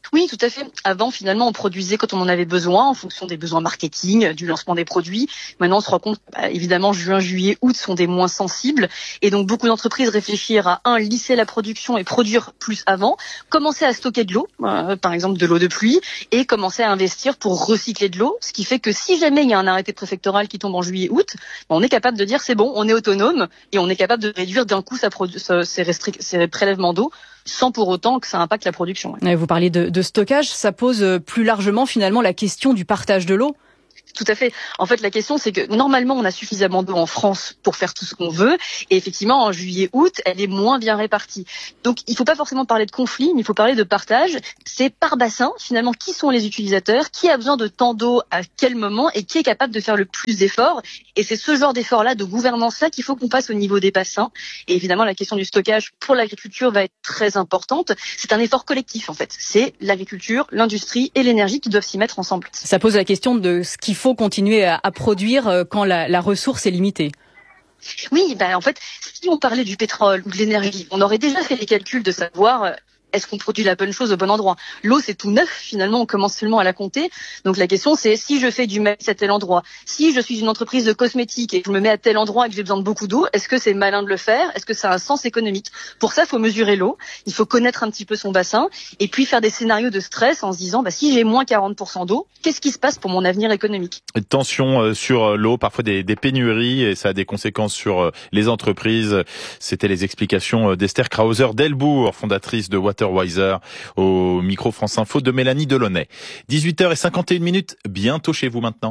Oui, tout à fait. Avant, finalement, on produisait quand on en avait besoin, en fonction des besoins marketing, du lancement des produits. Maintenant, on se rend compte, bah, évidemment, juin, juillet, août sont des mois sensibles. Et donc, beaucoup d'entreprises réfléchissent à, un, lisser la production et produire plus avant, commencer à stocker de l'eau, euh, par exemple de l'eau de pluie, et commencer à investir pour recycler de l'eau. Ce qui fait que si jamais il y a un arrêté préfectoral qui tombe en juillet, août, on est capable de dire c'est bon, on est autonome, et on est capable de réduire d'un coup sa produ- ses, restric- ses prélèvements d'eau, sans pour autant que ça impacte la production. Vous parlez de, de stockage, ça pose plus largement finalement la question du partage de l'eau. Tout à fait. En fait, la question, c'est que normalement, on a suffisamment d'eau en France pour faire tout ce qu'on veut. Et effectivement, en juillet, août, elle est moins bien répartie. Donc, il ne faut pas forcément parler de conflit, mais il faut parler de partage. C'est par bassin, finalement, qui sont les utilisateurs, qui a besoin de tant d'eau à quel moment et qui est capable de faire le plus d'efforts. Et c'est ce genre d'effort-là, de gouvernance-là, qu'il faut qu'on passe au niveau des bassins. Et évidemment, la question du stockage pour l'agriculture va être très importante. C'est un effort collectif, en fait. C'est l'agriculture, l'industrie et l'énergie qui doivent s'y mettre ensemble. Ça pose la question de ce qu'il faut continuer à, à produire quand la, la ressource est limitée. Oui, ben en fait, si on parlait du pétrole ou de l'énergie, on aurait déjà fait les calculs de savoir euh, est-ce qu'on produit la bonne chose au bon endroit. L'eau, c'est tout neuf, finalement, on commence seulement à la compter. Donc la question, c'est si je fais du maïs à tel endroit, si je suis une entreprise de cosmétiques et que je me mets à tel endroit et que j'ai besoin de beaucoup d'eau, est-ce que c'est malin de le faire? Est-ce que ça a un sens économique? Pour ça, il faut mesurer l'eau, il faut connaître un petit peu son bassin et puis faire des scénarios de stress en se disant, bah, si j'ai moins quarante pour cent d'eau, qu'est-ce qui se passe pour mon avenir économique? Tension sur l'eau, parfois des, des pénuries, et ça a des conséquences sur les entreprises. C'était les explications d'Esther Krauser-Delbourg, fondatrice de Waterwiser, au micro France Info de Mélanie Delaunay. dix-huit heures cinquante et une minutes, bientôt chez vous maintenant.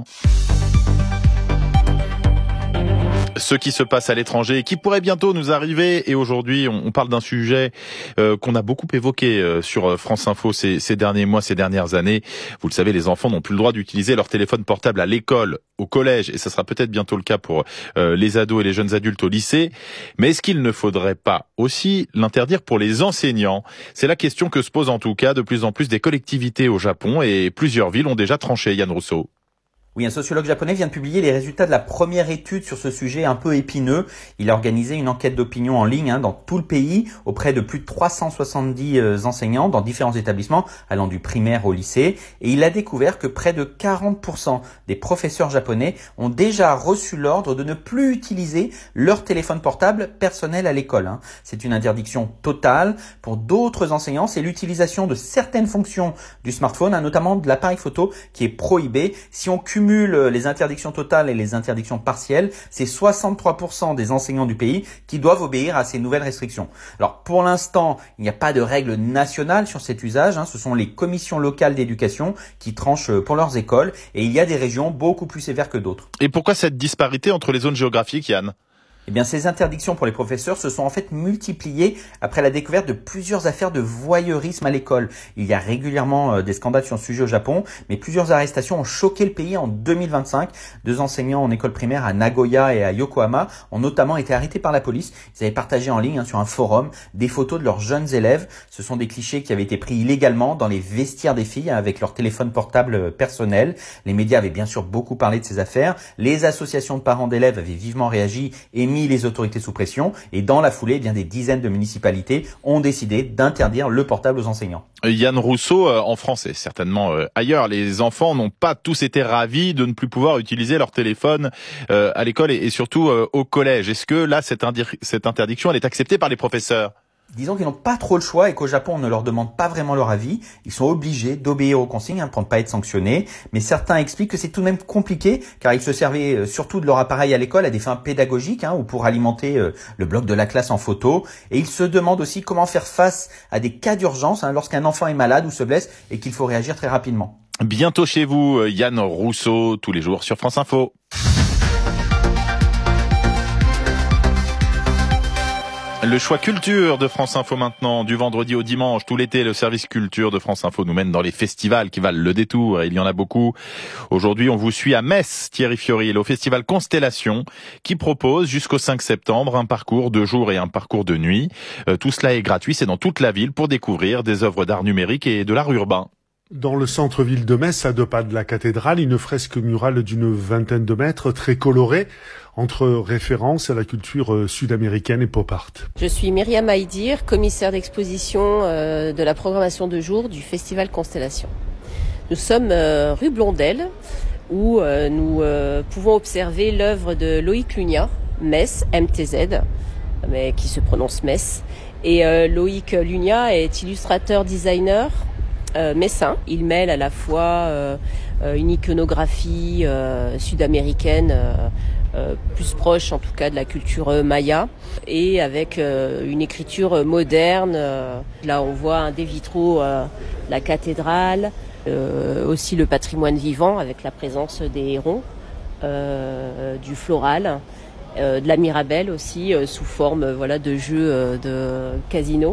Ce qui se passe à l'étranger et qui pourrait bientôt nous arriver. Et aujourd'hui, on parle d'un sujet euh, qu'on a beaucoup évoqué euh, sur France Info ces, ces derniers mois, ces dernières années. Vous le savez, les enfants n'ont plus le droit d'utiliser leur téléphone portable à l'école, au collège, et ça sera peut-être bientôt le cas pour euh, les ados et les jeunes adultes au lycée. Mais est-ce qu'il ne faudrait pas aussi l'interdire pour les enseignants? C'est la question que se posent en tout cas de plus en plus des collectivités au Japon, et plusieurs villes ont déjà tranché. Yann Rousseau. Oui, un sociologue japonais vient de publier les résultats de la première étude sur ce sujet un peu épineux. Il a organisé une enquête d'opinion en ligne hein, dans tout le pays auprès de plus de trois cent soixante-dix euh, enseignants dans différents établissements allant du primaire au lycée. Et il a découvert que près de quarante pour cent des professeurs japonais ont déjà reçu l'ordre de ne plus utiliser leur téléphone portable personnel à l'école. Hein. C'est une interdiction totale. Pour d'autres enseignants, c'est l'utilisation de certaines fonctions du smartphone, hein, notamment de l'appareil photo qui est prohibé. Si on cumule les interdictions totales et les interdictions partielles, c'est soixante-trois pour cent des enseignants du pays qui doivent obéir à ces nouvelles restrictions. Alors pour l'instant, il n'y a pas de règle nationale sur cet usage, hein. Ce sont les commissions locales d'éducation qui tranchent pour leurs écoles, et il y a des régions beaucoup plus sévères que d'autres. Et pourquoi cette disparité entre les zones géographiques, Yann ? Eh bien, ces interdictions pour les professeurs se sont en fait multipliées après la découverte de plusieurs affaires de voyeurisme à l'école. Il y a régulièrement des scandales sur ce sujet au Japon, mais plusieurs arrestations ont choqué le pays en deux mille vingt-cinq. Deux enseignants en école primaire à Nagoya et à Yokohama ont notamment été arrêtés par la police. Ils avaient partagé en ligne hein, sur un forum des photos de leurs jeunes élèves. Ce sont des clichés qui avaient été pris illégalement dans les vestiaires des filles hein, avec leur téléphone portable personnel. Les médias avaient bien sûr beaucoup parlé de ces affaires. Les associations de parents d'élèves avaient vivement réagi et mis les autorités sous pression, et dans la foulée, eh bien des dizaines de municipalités ont décidé d'interdire le portable aux enseignants. Yann Rousseau, en France et certainement ailleurs, les enfants n'ont pas tous été ravis de ne plus pouvoir utiliser leur téléphone à l'école et surtout au collège. Est-ce que là, cette, indir- cette interdiction, elle est acceptée par les professeurs ? Disons qu'ils n'ont pas trop le choix et qu'au Japon, on ne leur demande pas vraiment leur avis. Ils sont obligés d'obéir aux consignes hein, pour ne pas être sanctionnés. Mais certains expliquent que c'est tout de même compliqué car ils se servaient surtout de leur appareil à l'école à des fins pédagogiques hein, ou pour alimenter euh, le bloc de la classe en photo. Et ils se demandent aussi comment faire face à des cas d'urgence hein, lorsqu'un enfant est malade ou se blesse et qu'il faut réagir très rapidement. Bientôt chez vous, Yann Rousseau, tous les jours sur France Info. Le choix culture de France Info maintenant, du vendredi au dimanche, tout l'été, le service culture de France Info nous mène dans les festivals qui valent le détour, et il y en a beaucoup. Aujourd'hui, on vous suit à Metz, Thierry Fiori, au festival Constellation, qui propose jusqu'au cinq septembre un parcours de jour et un parcours de nuit. Euh, tout cela est gratuit, c'est dans toute la ville pour découvrir des œuvres d'art numérique et de l'art urbain. Dans le centre-ville de Metz, à deux pas de la cathédrale, une fresque murale d'une vingtaine de mètres, très colorée, entre références à la culture sud-américaine et pop art. Je suis Myriam Haïdir, commissaire d'exposition euh, de la programmation de jour du Festival Constellation. Nous sommes euh, rue Blondel, où euh, nous euh, pouvons observer l'œuvre de Loïc Lunia, Metz, M T Z, mais qui se prononce Metz. Et euh, Loïc Lunia est illustrateur, designer, Euh, messin. Il mêle à la fois euh, une iconographie euh, sud-américaine euh, euh, plus proche en tout cas de la culture maya et avec euh, une écriture moderne. Euh, là on voit un des vitraux, euh, la cathédrale, euh, aussi le patrimoine vivant avec la présence des hérons, euh, du floral, euh, de la mirabelle aussi euh, sous forme euh, voilà, de jeux euh, de casino.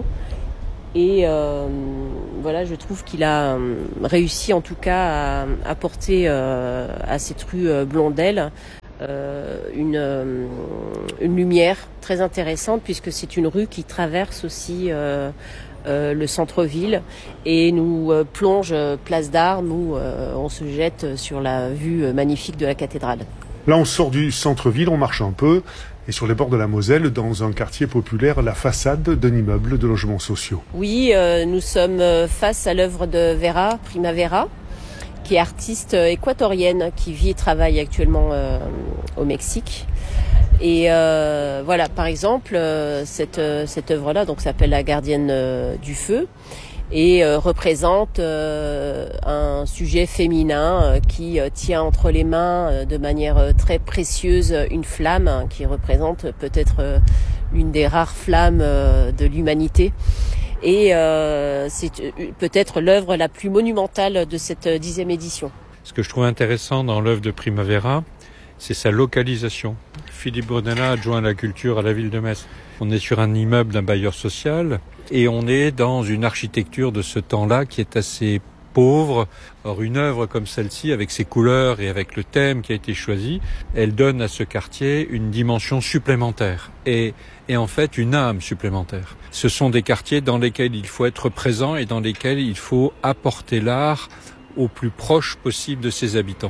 Et euh, voilà, je trouve qu'il a euh, réussi en tout cas à apporter euh, à cette rue euh, Blondel euh, une, euh, une lumière très intéressante puisque c'est une rue qui traverse aussi euh, euh, le centre-ville et nous euh, plonge euh, place d'Armes où euh, on se jette sur la vue magnifique de la cathédrale. Là, on sort du centre-ville, on marche un peu. Et sur les bords de la Moselle, dans un quartier populaire, la façade d'un immeuble de logements sociaux. Oui, euh, nous sommes face à l'œuvre de Vera Primavera, qui est artiste équatorienne, qui vit et travaille actuellement euh, au Mexique. Et euh, voilà, par exemple, euh, cette, cette œuvre-là donc s'appelle La gardienne euh, du feu et euh, représente euh, un sujet féminin euh, qui euh, tient entre les mains euh, de manière euh, très précieuse une flamme hein, qui représente peut-être euh, l'une des rares flammes euh, de l'humanité. Et euh, c'est euh, peut-être l'œuvre la plus monumentale de cette euh, dixième édition. Ce que je trouve intéressant dans l'œuvre de Primavera, c'est sa localisation. Philippe Brunella, adjoint à la culture à la ville de Metz. On est sur un immeuble d'un bailleur social et on est dans une architecture de ce temps-là qui est assez pauvre. Or, une œuvre comme celle-ci, avec ses couleurs et avec le thème qui a été choisi, elle donne à ce quartier une dimension supplémentaire et, et en fait une âme supplémentaire. Ce sont des quartiers dans lesquels il faut être présent et dans lesquels il faut apporter l'art au plus proche possible de ses habitants.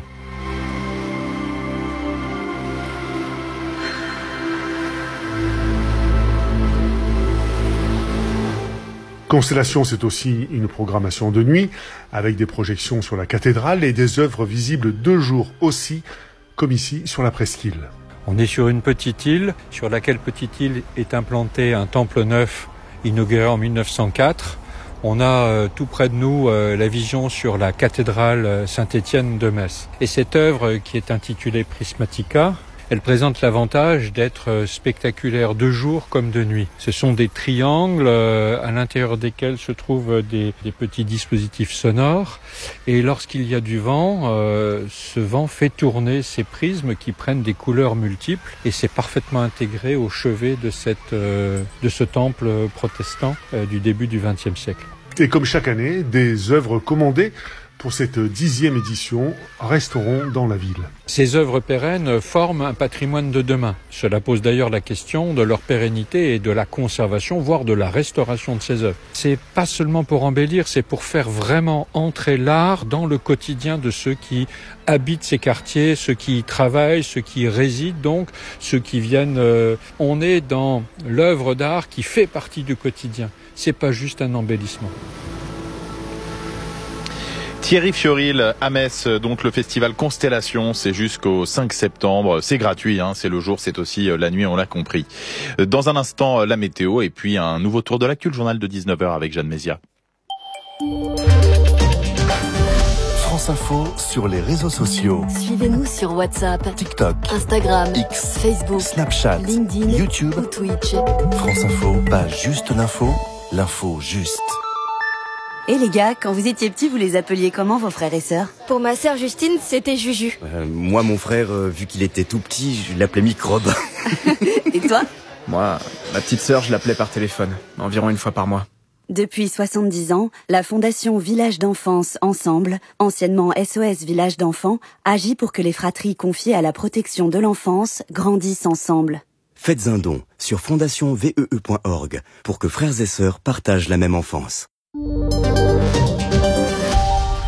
Constellation, c'est aussi une programmation de nuit, avec des projections sur la cathédrale et des œuvres visibles de jour aussi, comme ici sur la presqu'île. On est sur une petite île, sur laquelle petite île est implanté un temple neuf inauguré en mille neuf cent quatre. On a euh, tout près de nous euh, la vision sur la cathédrale Saint-Étienne de Metz. Et cette œuvre qui est intitulée Prismatica, elle présente l'avantage d'être spectaculaire de jour comme de nuit. Ce sont des triangles euh, à l'intérieur desquels se trouvent des, des petits dispositifs sonores. Et lorsqu'il y a du vent, euh, ce vent fait tourner ces prismes qui prennent des couleurs multiples. Et c'est parfaitement intégré au chevet de, cette, euh, de ce temple protestant euh, du début du vingtième siècle. Et comme chaque année, des œuvres commandées pour cette dixième édition resteront dans la ville. Ces œuvres pérennes forment un patrimoine de demain. Cela pose d'ailleurs la question de leur pérennité et de la conservation, voire de la restauration de ces œuvres. C'est pas seulement pour embellir, c'est pour faire vraiment entrer l'art dans le quotidien de ceux qui habitent ces quartiers, ceux qui y travaillent, ceux qui y résident, donc ceux qui viennent. Euh, on est dans l'œuvre d'art qui fait partie du quotidien. C'est pas juste un embellissement. Thierry Fioril à Metz, donc le festival Constellation, c'est jusqu'au cinq septembre, c'est gratuit, hein, c'est le jour, c'est aussi la nuit, on l'a compris. Dans un instant, la météo et puis un nouveau tour de l'actu, le journal de dix-neuf heures avec Jeanne Mézia. France Info sur les réseaux sociaux. Suivez-nous sur WhatsApp, TikTok, Instagram, X, Facebook, Snapchat, LinkedIn, YouTube ou Twitch. France Info, pas juste l'info, l'info juste. Et les gars, quand vous étiez petits, vous les appeliez comment vos frères et sœurs? Pour ma sœur Justine, c'était Juju. Euh, moi, mon frère, euh, vu qu'il était tout petit, je l'appelais Microbe. Et toi? Moi, ma petite sœur, je l'appelais par téléphone, environ une fois par mois. Depuis soixante-dix ans, la Fondation Village d'Enfance Ensemble, anciennement S O S Village d'Enfants, agit pour que les fratries confiées à la protection de l'enfance grandissent ensemble. Faites un don sur fondation V E E point org pour que frères et sœurs partagent la même enfance.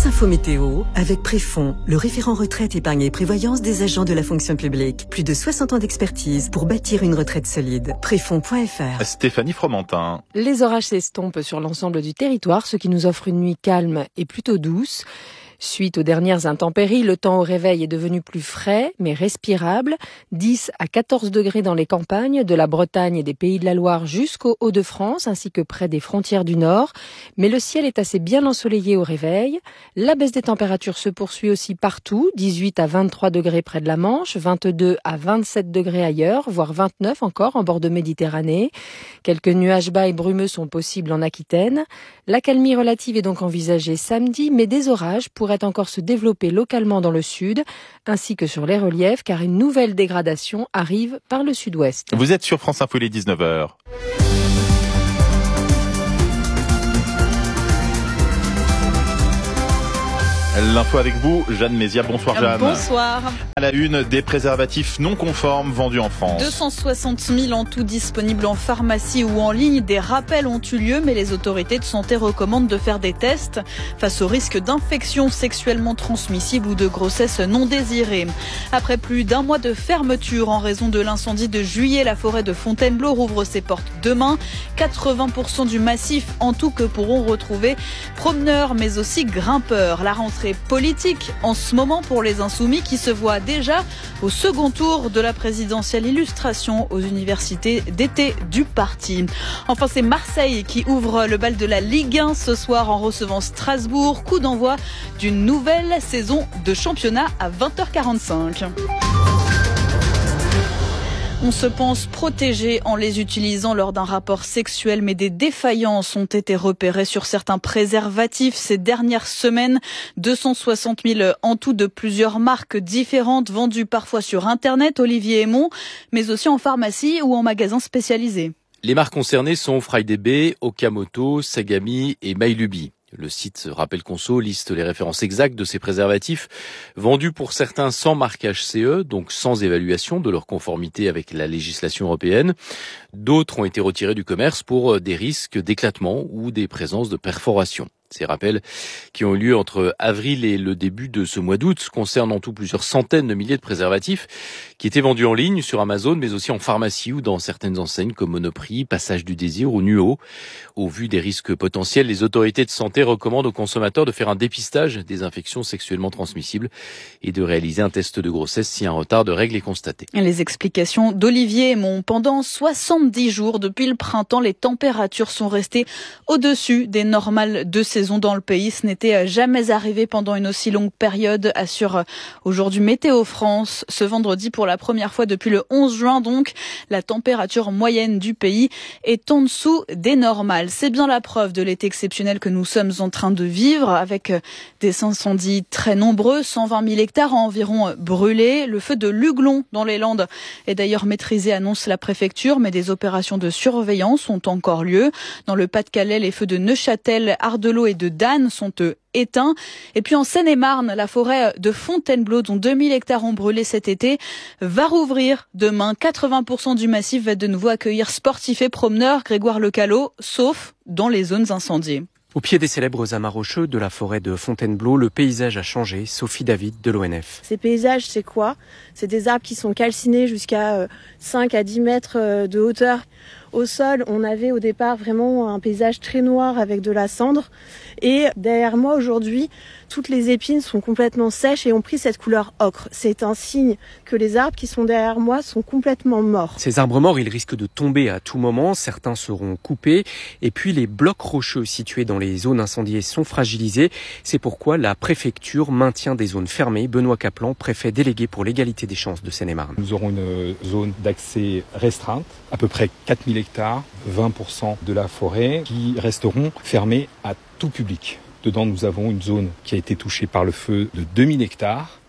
France Info Météo, avec Préfond, le référent retraite, épargne et prévoyance des agents de la fonction publique. Plus de soixante ans d'expertise pour bâtir une retraite solide. Préfond point F R. Stéphanie Fromentin. Les orages s'estompent sur l'ensemble du territoire, ce qui nous offre une nuit calme et plutôt douce. Suite aux dernières intempéries, le temps au réveil est devenu plus frais, mais respirable. dix à quatorze degrés dans les campagnes, de la Bretagne et des Pays de la Loire jusqu'aux Hauts-de-France, ainsi que près des frontières du Nord. Mais le ciel est assez bien ensoleillé au réveil. La baisse des températures se poursuit aussi partout. dix-huit à vingt-trois degrés près de la Manche, vingt-deux à vingt-sept degrés ailleurs, voire vingt-neuf encore en bord de Méditerranée. Quelques nuages bas et brumeux sont possibles en Aquitaine. L'accalmie relative est donc envisagée samedi, mais des orages pourraient encore se développer localement dans le sud, ainsi que sur les reliefs, car une nouvelle dégradation arrive par le sud-ouest. Vous êtes sur France Info, il est dix-neuf heures. L'info avec vous, Jeanne Mézia. Bonsoir Jeanne. Bonsoir. À la une, des préservatifs non conformes vendus en France. deux cent soixante mille en tout disponibles en pharmacie ou en ligne. Des rappels ont eu lieu, mais les autorités de santé recommandent de faire des tests face au risque d'infection sexuellement transmissible ou de grossesse non désirée. Après plus d'un mois de fermeture en raison de l'incendie de juillet, la forêt de Fontainebleau rouvre ses portes demain. quatre-vingts pour cent du massif en tout que pourront retrouver promeneurs mais aussi grimpeurs. La rentrée politique en ce moment pour les Insoumis qui se voient déjà au second tour de la présidentielle, illustration aux universités d'été du parti. Enfin, c'est Marseille qui ouvre le bal de la Ligue un ce soir en recevant Strasbourg. Coup d'envoi d'une nouvelle saison de championnat à vingt heures quarante-cinq. On se pense protégé en les utilisant lors d'un rapport sexuel, mais des défaillances ont été repérées sur certains préservatifs ces dernières semaines. deux cent soixante mille en tout de plusieurs marques différentes, vendues parfois sur Internet, Olivier Aymon, mais aussi en pharmacie ou en magasin spécialisé. Les marques concernées sont FriDB, Okamoto, Sagami et Mylubi. Le site Rappel Conso liste les références exactes de ces préservatifs, vendus pour certains sans marquage C E, donc sans évaluation de leur conformité avec la législation européenne. D'autres ont été retirés du commerce pour des risques d'éclatement ou des présences de perforation. Ces rappels qui ont eu lieu entre avril et le début de ce mois d'août concernent en tout plusieurs centaines de milliers de préservatifs qui étaient vendus en ligne sur Amazon, mais aussi en pharmacie ou dans certaines enseignes comme Monoprix, Passage du Désir ou Nuo. Au vu des risques potentiels, les autorités de santé recommandent aux consommateurs de faire un dépistage des infections sexuellement transmissibles et de réaliser un test de grossesse si un retard de règles est constaté. Les explications d'Olivier Aymon. Pendant soixante-dix jours depuis le printemps, les températures sont restées au-dessus des normales de saison dans le pays. Ce n'était jamais arrivé pendant une aussi longue période, assure aujourd'hui Météo France. Ce vendredi, pour la première fois depuis le onze juin, donc, la température moyenne du pays est en dessous des normales. C'est bien la preuve de l'été exceptionnel que nous sommes en train de vivre, avec des incendies très nombreux, cent vingt mille hectares environ brûlés. Le feu de Luglon dans les Landes est d'ailleurs maîtrisé, annonce la préfecture, mais des opérations de surveillance ont encore lieu. Dans le Pas-de-Calais, les feux de Neuchâtel, Ardelot et de Danne sont eux éteints. Et puis en Seine-et-Marne, la forêt de Fontainebleau, dont deux mille hectares ont brûlé cet été, va rouvrir demain. quatre-vingts pour cent du massif va de nouveau accueillir sportifs et promeneurs, Grégoire Lecalot, sauf dans les zones incendiées. Au pied des célèbres amas rocheux de la forêt de Fontainebleau, le paysage a changé. Sophie David de l'O N F. Ces paysages, c'est quoi ? C'est des arbres qui sont calcinés jusqu'à cinq à dix mètres de hauteur. Au sol, on avait au départ vraiment un paysage très noir avec de la cendre. Et derrière moi aujourd'hui, toutes les épines sont complètement sèches et ont pris cette couleur ocre. C'est un signe que les arbres qui sont derrière moi sont complètement morts. Ces arbres morts, ils risquent de tomber à tout moment. Certains seront coupés. Et puis les blocs rocheux situés dans les zones incendiées sont fragilisés. C'est pourquoi la préfecture maintient des zones fermées. Benoît Caplan, préfet délégué pour l'égalité des chances de Seine-et-Marne. Nous aurons une zone d'accès restreinte, à peu près quatre mille hectares, vingt pour cent de la forêt, qui resteront fermés à tout public. Dedans, nous avons une zone qui a été touchée par le feu de deux mille hectares,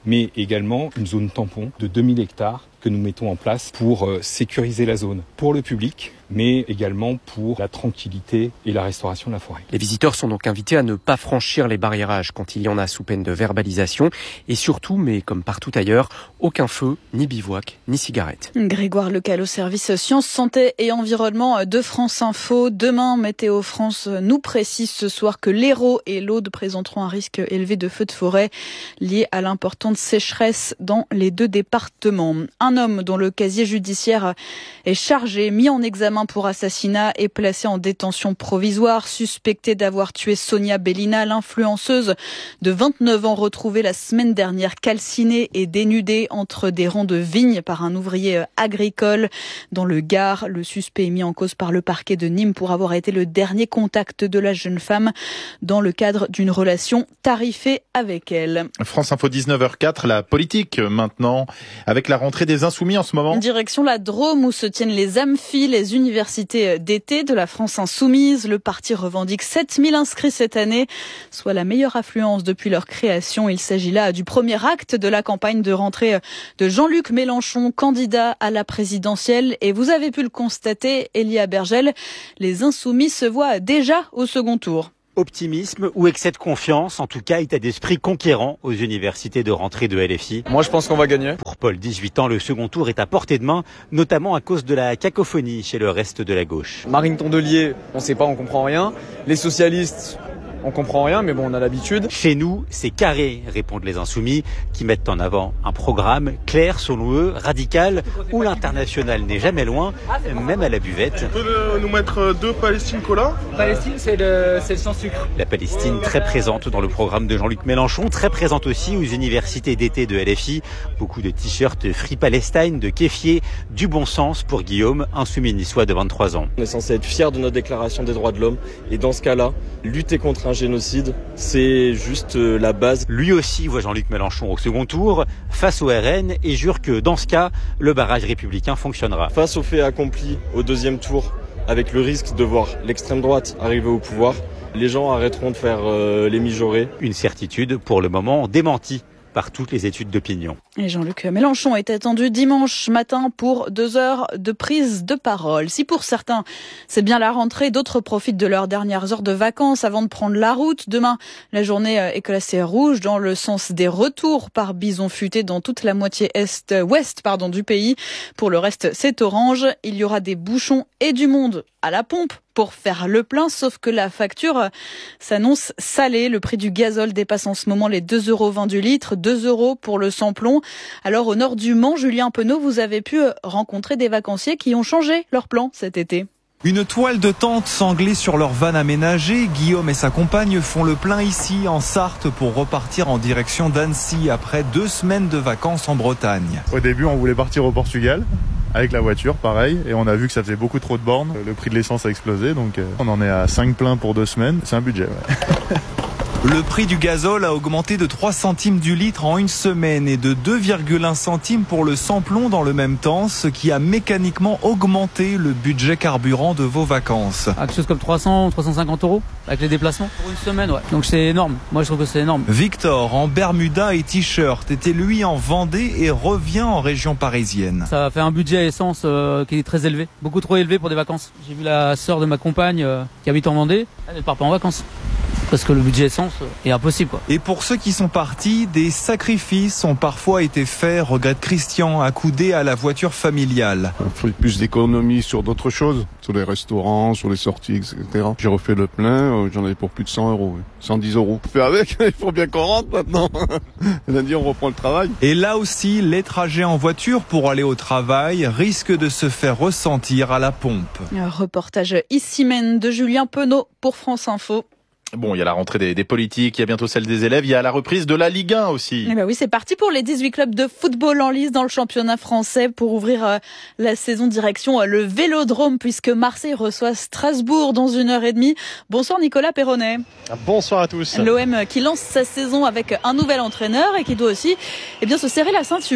mais également une zone tampon de deux mille hectares que nous mettons en place pour sécuriser la zone, pour le public, mais également pour la tranquillité et la restauration de la forêt. Les visiteurs sont donc invités à ne pas franchir les barriérages quand il y en a sous peine de verbalisation. Et surtout, mais comme partout ailleurs, aucun feu, ni bivouac, ni cigarette. Grégoire Lecal au service Sciences, Santé et Environnement de France Info. Demain, Météo France nous précise ce soir que l'Hérault et l'Aude présenteront un risque élevé de feux de forêt lié à l'importante sécheresse dans les deux départements. Un homme dont le casier judiciaire est chargé, mis en examen pour assassinat et placé en détention provisoire, suspecté d'avoir tué Sonia Bellina, l'influenceuse de vingt-neuf ans retrouvée la semaine dernière calcinée et dénudée entre des rangs de vignes par un ouvrier agricole dans le Gard. Le suspect est mis en cause par le parquet de Nîmes pour avoir été le dernier contact de la jeune femme dans le cadre d'une relation tarifée avec elle. France Info dix-neuf heures quatre, la politique maintenant, avec la rentrée des Insoumis en ce moment. Direction la Drôme où se tiennent les amphis, les universités d'été de la France Insoumise. Le parti revendique sept mille inscrits cette année, soit la meilleure affluence depuis leur création. Il s'agit là du premier acte de la campagne de rentrée de Jean-Luc Mélenchon, candidat à la présidentielle. Et vous avez pu le constater, Elia Bergel, les Insoumis se voient déjà au second tour. Optimisme ou excès de confiance, en tout cas état d'esprit conquérant aux universités de rentrée de L F I. Moi je pense qu'on va gagner. Pour Paul, dix-huit ans, le second tour est à portée de main, notamment à cause de la cacophonie chez le reste de la gauche. Marine Tondelier, on sait pas, on comprend rien. Les socialistes, on comprend rien, mais bon, on a l'habitude. Chez nous, c'est carré, répondent les Insoumis, qui mettent en avant un programme clair, selon eux, radical, où l'international n'est jamais loin, même à la buvette. On peut nous mettre deux Palestine Cola. Palestine, c'est le, c'est le sans sucre. La Palestine très présente dans le programme de Jean-Luc Mélenchon, très présente aussi aux universités d'été de L F I. Beaucoup de t-shirts Free Palestine, de kéfier, du bon sens pour Guillaume, insoumis niçois de vingt-trois ans. On est censé être fiers de notre déclaration des droits de l'homme, et dans ce cas-là, lutter contre un génocide, c'est juste la base. Lui aussi voit Jean-Luc Mélenchon au second tour, face au R N, et jure que dans ce cas, le barrage républicain fonctionnera. Face aux faits accomplis au deuxième tour, avec le risque de voir l'extrême droite arriver au pouvoir, les gens arrêteront de faire euh, les mijaurés. Une certitude, pour le moment, démentie par toutes les études d'opinion. Et Jean-Luc Mélenchon est attendu dimanche matin pour deux heures de prise de parole. Si pour certains, c'est bien la rentrée, d'autres profitent de leurs dernières heures de vacances avant de prendre la route. Demain, la journée est classée rouge dans le sens des retours par bison futé dans toute la moitié est-ouest pardon, du pays. Pour le reste, c'est orange. Il y aura des bouchons et du monde à la pompe pour faire le plein, sauf que la facture s'annonce salée. Le prix du gazole dépasse en ce moment les deux euros vingt du litre, deux euros pour le sans-plomb. Alors au nord du Mans, Julien Penaud, vous avez pu rencontrer des vacanciers qui ont changé leur plan cet été. Une toile de tente sanglée sur leur van aménagée. Guillaume et sa compagne font le plein ici en Sarthe pour repartir en direction d'Annecy après deux semaines de vacances en Bretagne. Au début, on voulait partir au Portugal avec la voiture, pareil, et on a vu que ça faisait beaucoup trop de bornes. Le prix de l'essence a explosé, donc on en est à cinq pleins pour deux semaines. C'est un budget, ouais. Le prix du gazole a augmenté de trois centimes du litre en une semaine et de deux virgule un centimes pour le sans-plomb dans le même temps, ce qui a mécaniquement augmenté le budget carburant de vos vacances. Quelque chose comme trois cents, trois cent cinquante euros avec les déplacements pour une semaine, ouais. Donc c'est énorme. Moi je trouve que c'est énorme. Victor, en bermuda et t-shirt, était lui en Vendée et revient en région parisienne. Ça fait un budget essence euh, qui est très élevé, beaucoup trop élevé pour des vacances. J'ai vu la sœur de ma compagne euh, qui habite en Vendée, elle ne part pas en vacances. Parce que le budget essence est impossible, quoi. Et pour ceux qui sont partis, des sacrifices ont parfois été faits, regrette Christian, accoudé à la voiture familiale. On fait plus d'économies sur d'autres choses, sur les restaurants, sur les sorties, et cetera. J'ai refait le plein, j'en avais pour plus de cent euros, cent dix euros. On fait avec, il faut bien qu'on rentre maintenant. Lundi, on reprend le travail. Et là aussi, les trajets en voiture pour aller au travail risquent de se faire ressentir à la pompe. Un reportage ici même de Julien Penaud pour France Info. Bon, il y a la rentrée des, des politiques, il y a bientôt celle des élèves, il y a la reprise de la Ligue un aussi. Eh ben oui, c'est parti pour les dix-huit clubs de football en lice dans le championnat français pour ouvrir euh, la saison direction euh, le Vélodrome puisque Marseille reçoit Strasbourg dans une heure et demie. Bonsoir Nicolas Perronnet. Bonsoir à tous. L'O M qui lance sa saison avec un nouvel entraîneur et qui doit aussi eh bien, se serrer la ceinture.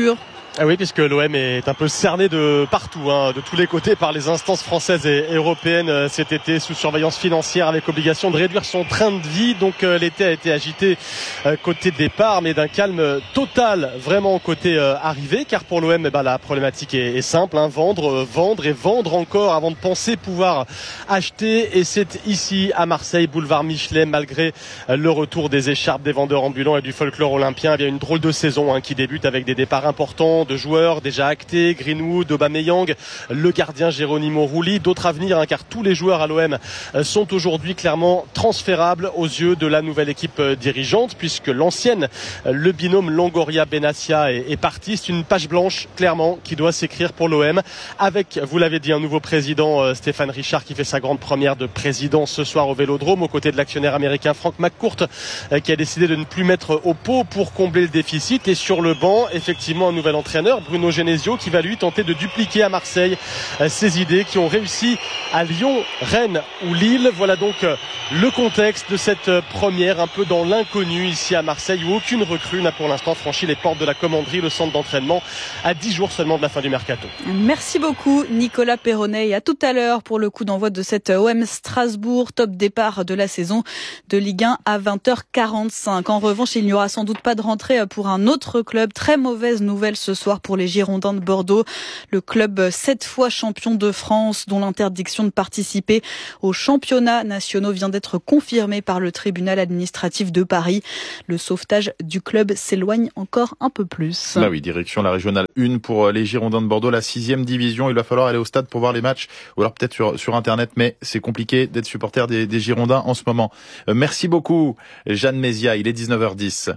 Ah oui, puisque l'O M est un peu cerné de partout, hein, de tous les côtés par les instances françaises et européennes cet été, sous surveillance financière avec obligation de réduire son train de vie. Donc euh, l'été a été agité euh, côté départ, mais d'un calme total vraiment côté euh, arrivée, car pour l'O M, eh ben, la problématique est, est simple, hein, vendre, euh, vendre et vendre encore avant de penser pouvoir acheter. Et c'est ici à Marseille, boulevard Michelet, malgré euh, le retour des écharpes, des vendeurs ambulants et du folklore olympien, il y a une drôle de saison hein, qui débute avec des départs importants de joueurs déjà actés, Greenwood, Aubameyang, le gardien Geronimo Rulli, d'autres à venir, hein, car tous les joueurs à l'O M sont aujourd'hui clairement transférables aux yeux de la nouvelle équipe dirigeante, puisque l'ancienne, le binôme Longoria-Benassia est, est parti. C'est une page blanche clairement qui doit s'écrire pour l'O M, avec, vous l'avez dit, un nouveau président, Stéphane Richard, qui fait sa grande première de président ce soir au Vélodrome, aux côtés de l'actionnaire américain Frank McCourt, qui a décidé de ne plus mettre au pot pour combler le déficit. Et sur le banc, effectivement, un nouvel entraîneur, Bruno Genesio, qui va lui tenter de dupliquer à Marseille ses idées qui ont réussi à Lyon, Rennes ou Lille. Voilà donc le contexte de cette première, un peu dans l'inconnu ici à Marseille, où aucune recrue n'a pour l'instant franchi les portes de la commanderie, le centre d'entraînement, à dix jours seulement de la fin du mercato. Merci beaucoup Nicolas Perronnet, et à tout à l'heure pour le coup d'envoi de cette O M Strasbourg, top départ de la saison de Ligue un à vingt heures quarante-cinq. En revanche, il n'y aura sans doute pas de rentrée pour un autre club. Très mauvaise nouvelle ce soir pour les Girondins de Bordeaux. Le club sept fois champion de France, dont l'interdiction de participer aux championnats nationaux vient d'être confirmée par le tribunal administratif de Paris. Le sauvetage du club s'éloigne encore un peu plus. Bah oui, direction la régionale un pour les Girondins de Bordeaux, la sixième division. Il va falloir aller au stade pour voir les matchs, ou alors peut-être sur, sur Internet, mais c'est compliqué d'être supporter des, des Girondins en ce moment. Euh, merci beaucoup, Jeanne Mézia. Il est dix-neuf heures dix.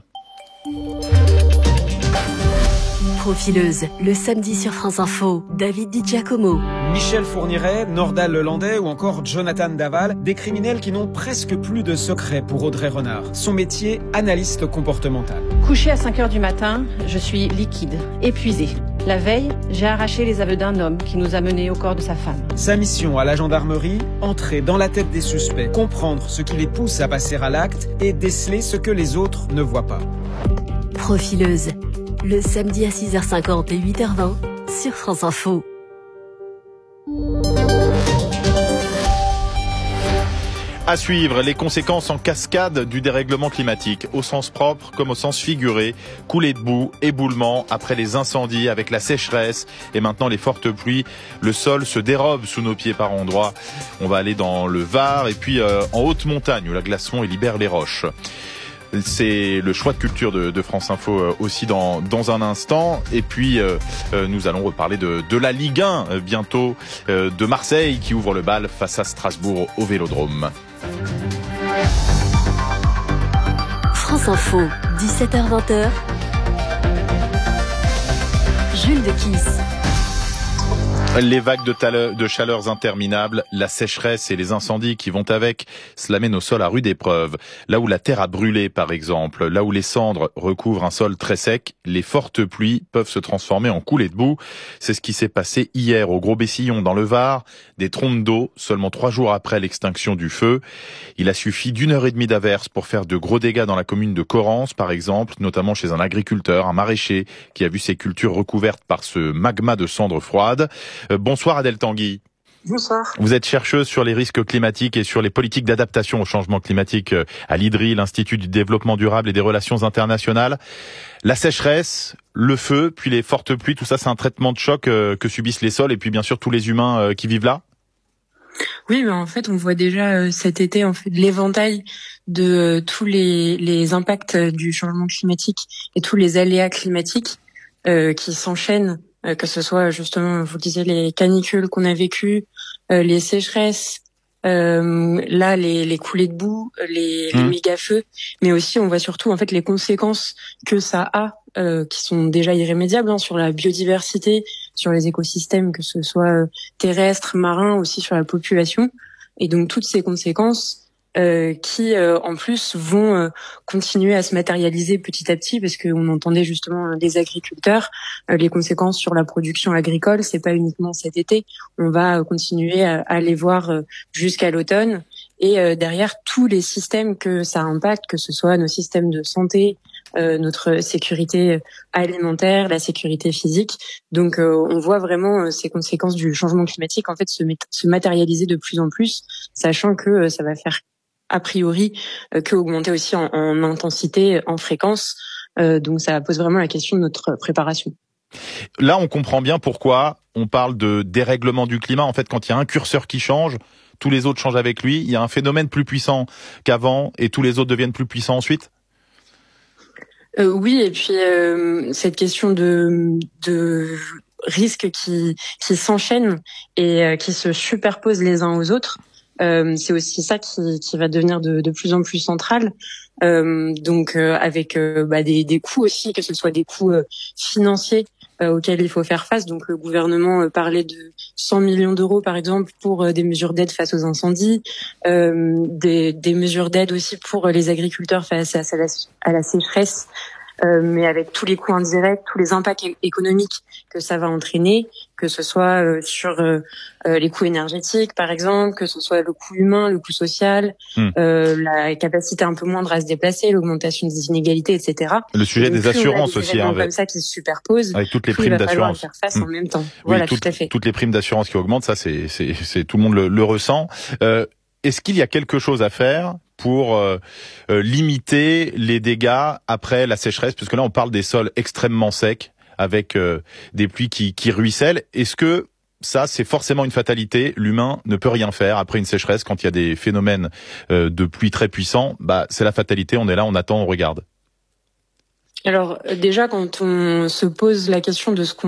Profileuse, le samedi sur France Info, David Di Giacomo. Michel Fourniret, Nordal Lelandais ou encore Jonathan Daval, des criminels qui n'ont presque plus de secret pour Audrey Renard. Son métier, analyste comportemental. Couché à cinq heures du matin, je suis liquide, épuisée. La veille, j'ai arraché les aveux d'un homme qui nous a menés au corps de sa femme. Sa mission à la gendarmerie, entrer dans la tête des suspects, comprendre ce qui les pousse à passer à l'acte et déceler ce que les autres ne voient pas. Profileuse, le samedi à six heures cinquante et huit heures vingt sur France Info. À suivre, les conséquences en cascade du dérèglement climatique, au sens propre comme au sens figuré. Coulées de boue, éboulements, après les incendies, avec la sécheresse et maintenant les fortes pluies. Le sol se dérobe sous nos pieds par endroits. On va aller dans le Var et puis euh, en haute montagne où la glace fond et libère les roches. C'est le choix de culture de, de France Info aussi dans, dans un instant. Et puis, euh, nous allons reparler de, de la Ligue un euh, bientôt, euh, de Marseille qui ouvre le bal face à Strasbourg au Vélodrome. France Info, dix-sept heures vingt. Jules de Kiss. Les vagues de, taleur, de chaleurs interminables, la sécheresse et les incendies qui vont avec, cela met nos sols à rude épreuve. Là où la terre a brûlé, par exemple, là où les cendres recouvrent un sol très sec, les fortes pluies peuvent se transformer en coulées de boue. C'est ce qui s'est passé hier au Gros-Bessillon, dans le Var. Des trompes d'eau, seulement trois jours après l'extinction du feu. Il a suffi d'une heure et demie d'averse pour faire de gros dégâts dans la commune de Corrence, par exemple, notamment chez un agriculteur, un maraîcher, qui a vu ses cultures recouvertes par ce magma de cendres froides. Bonsoir Adèle Tanguy. Bonsoir. Vous êtes chercheuse sur les risques climatiques et sur les politiques d'adaptation au changement climatique à l'I D R I, l'Institut du développement durable et des relations internationales. La sécheresse, le feu, puis les fortes pluies, tout ça c'est un traitement de choc que subissent les sols et puis bien sûr tous les humains qui vivent là. Oui, mais en fait, on voit déjà cet été en fait l'éventail de tous les, les impacts du changement climatique et tous les aléas climatiques euh, qui s'enchaînent. Euh, que ce soit justement, vous disiez, les canicules qu'on a vécues, euh, les sécheresses, euh, là les, les coulées de boue, les, mmh. les méga-feux, mais aussi on voit surtout en fait les conséquences que ça a, euh, qui sont déjà irrémédiables hein, sur la biodiversité, sur les écosystèmes, que ce soit euh, terrestres, marins, aussi sur la population, et donc toutes ces conséquences Euh, qui euh, en plus vont euh, continuer à se matérialiser petit à petit, parce qu'on entendait justement des agriculteurs, euh, les conséquences sur la production agricole, c'est pas uniquement cet été, on va euh, continuer à, à les voir euh, jusqu'à l'automne, et euh, derrière tous les systèmes que ça impacte, que ce soit nos systèmes de santé, euh, notre sécurité alimentaire, la sécurité physique. Donc euh, on voit vraiment euh, ces conséquences du changement climatique en fait se, met, se matérialiser de plus en plus, sachant que euh, ça va faire a priori euh, que augmenter aussi en, en intensité, en fréquence. Euh, donc ça pose vraiment la question de notre préparation. Là, on comprend bien pourquoi on parle de dérèglement du climat. En fait, quand il y a un curseur qui change, tous les autres changent avec lui. Il y a un phénomène plus puissant qu'avant et tous les autres deviennent plus puissants ensuite. Euh, oui, et puis euh, cette question de, de risques qui, qui s'enchaînent et euh, qui se superposent les uns aux autres, euh, c'est aussi ça qui, qui va devenir de, de plus en plus central. Euh, donc euh, avec euh, bah, des, des coûts aussi, que ce soit des coûts euh, financiers euh, auxquels il faut faire face. Donc le gouvernement euh, parlait de cent millions d'euros par exemple pour euh, des mesures d'aide face aux incendies, euh, des, des mesures d'aide aussi pour les agriculteurs face à, à, la, à la sécheresse. Euh, mais avec tous les coûts indirects, tous les impacts économiques que ça va entraîner, que ce soit euh, sur euh, euh, les coûts énergétiques par exemple, que ce soit le coût humain, le coût social, mmh. euh, la capacité un peu moindre à se déplacer, l'augmentation des inégalités, et cetera. Le sujet donc, des assurances des aussi, hein, avec, comme ça qui se superposent, avec toutes les primes d'assurance. Faire face mmh. en même temps. Oui, voilà, toutes, tout à fait. Toutes les primes d'assurance qui augmentent, ça c'est, c'est, c'est tout le monde le, le ressent. Euh, Est-ce qu'il y a quelque chose à faire pour euh, euh, limiter les dégâts après la sécheresse? Parce que là, on parle des sols extrêmement secs, avec euh, des pluies qui, qui ruissellent. Est-ce que ça, c'est forcément une fatalité? L'humain ne peut rien faire après une sécheresse quand il y a des phénomènes euh, de pluie très puissants. Bah, c'est la fatalité, on est là, on attend, on regarde. Alors déjà, quand on se pose la question de ce qu'on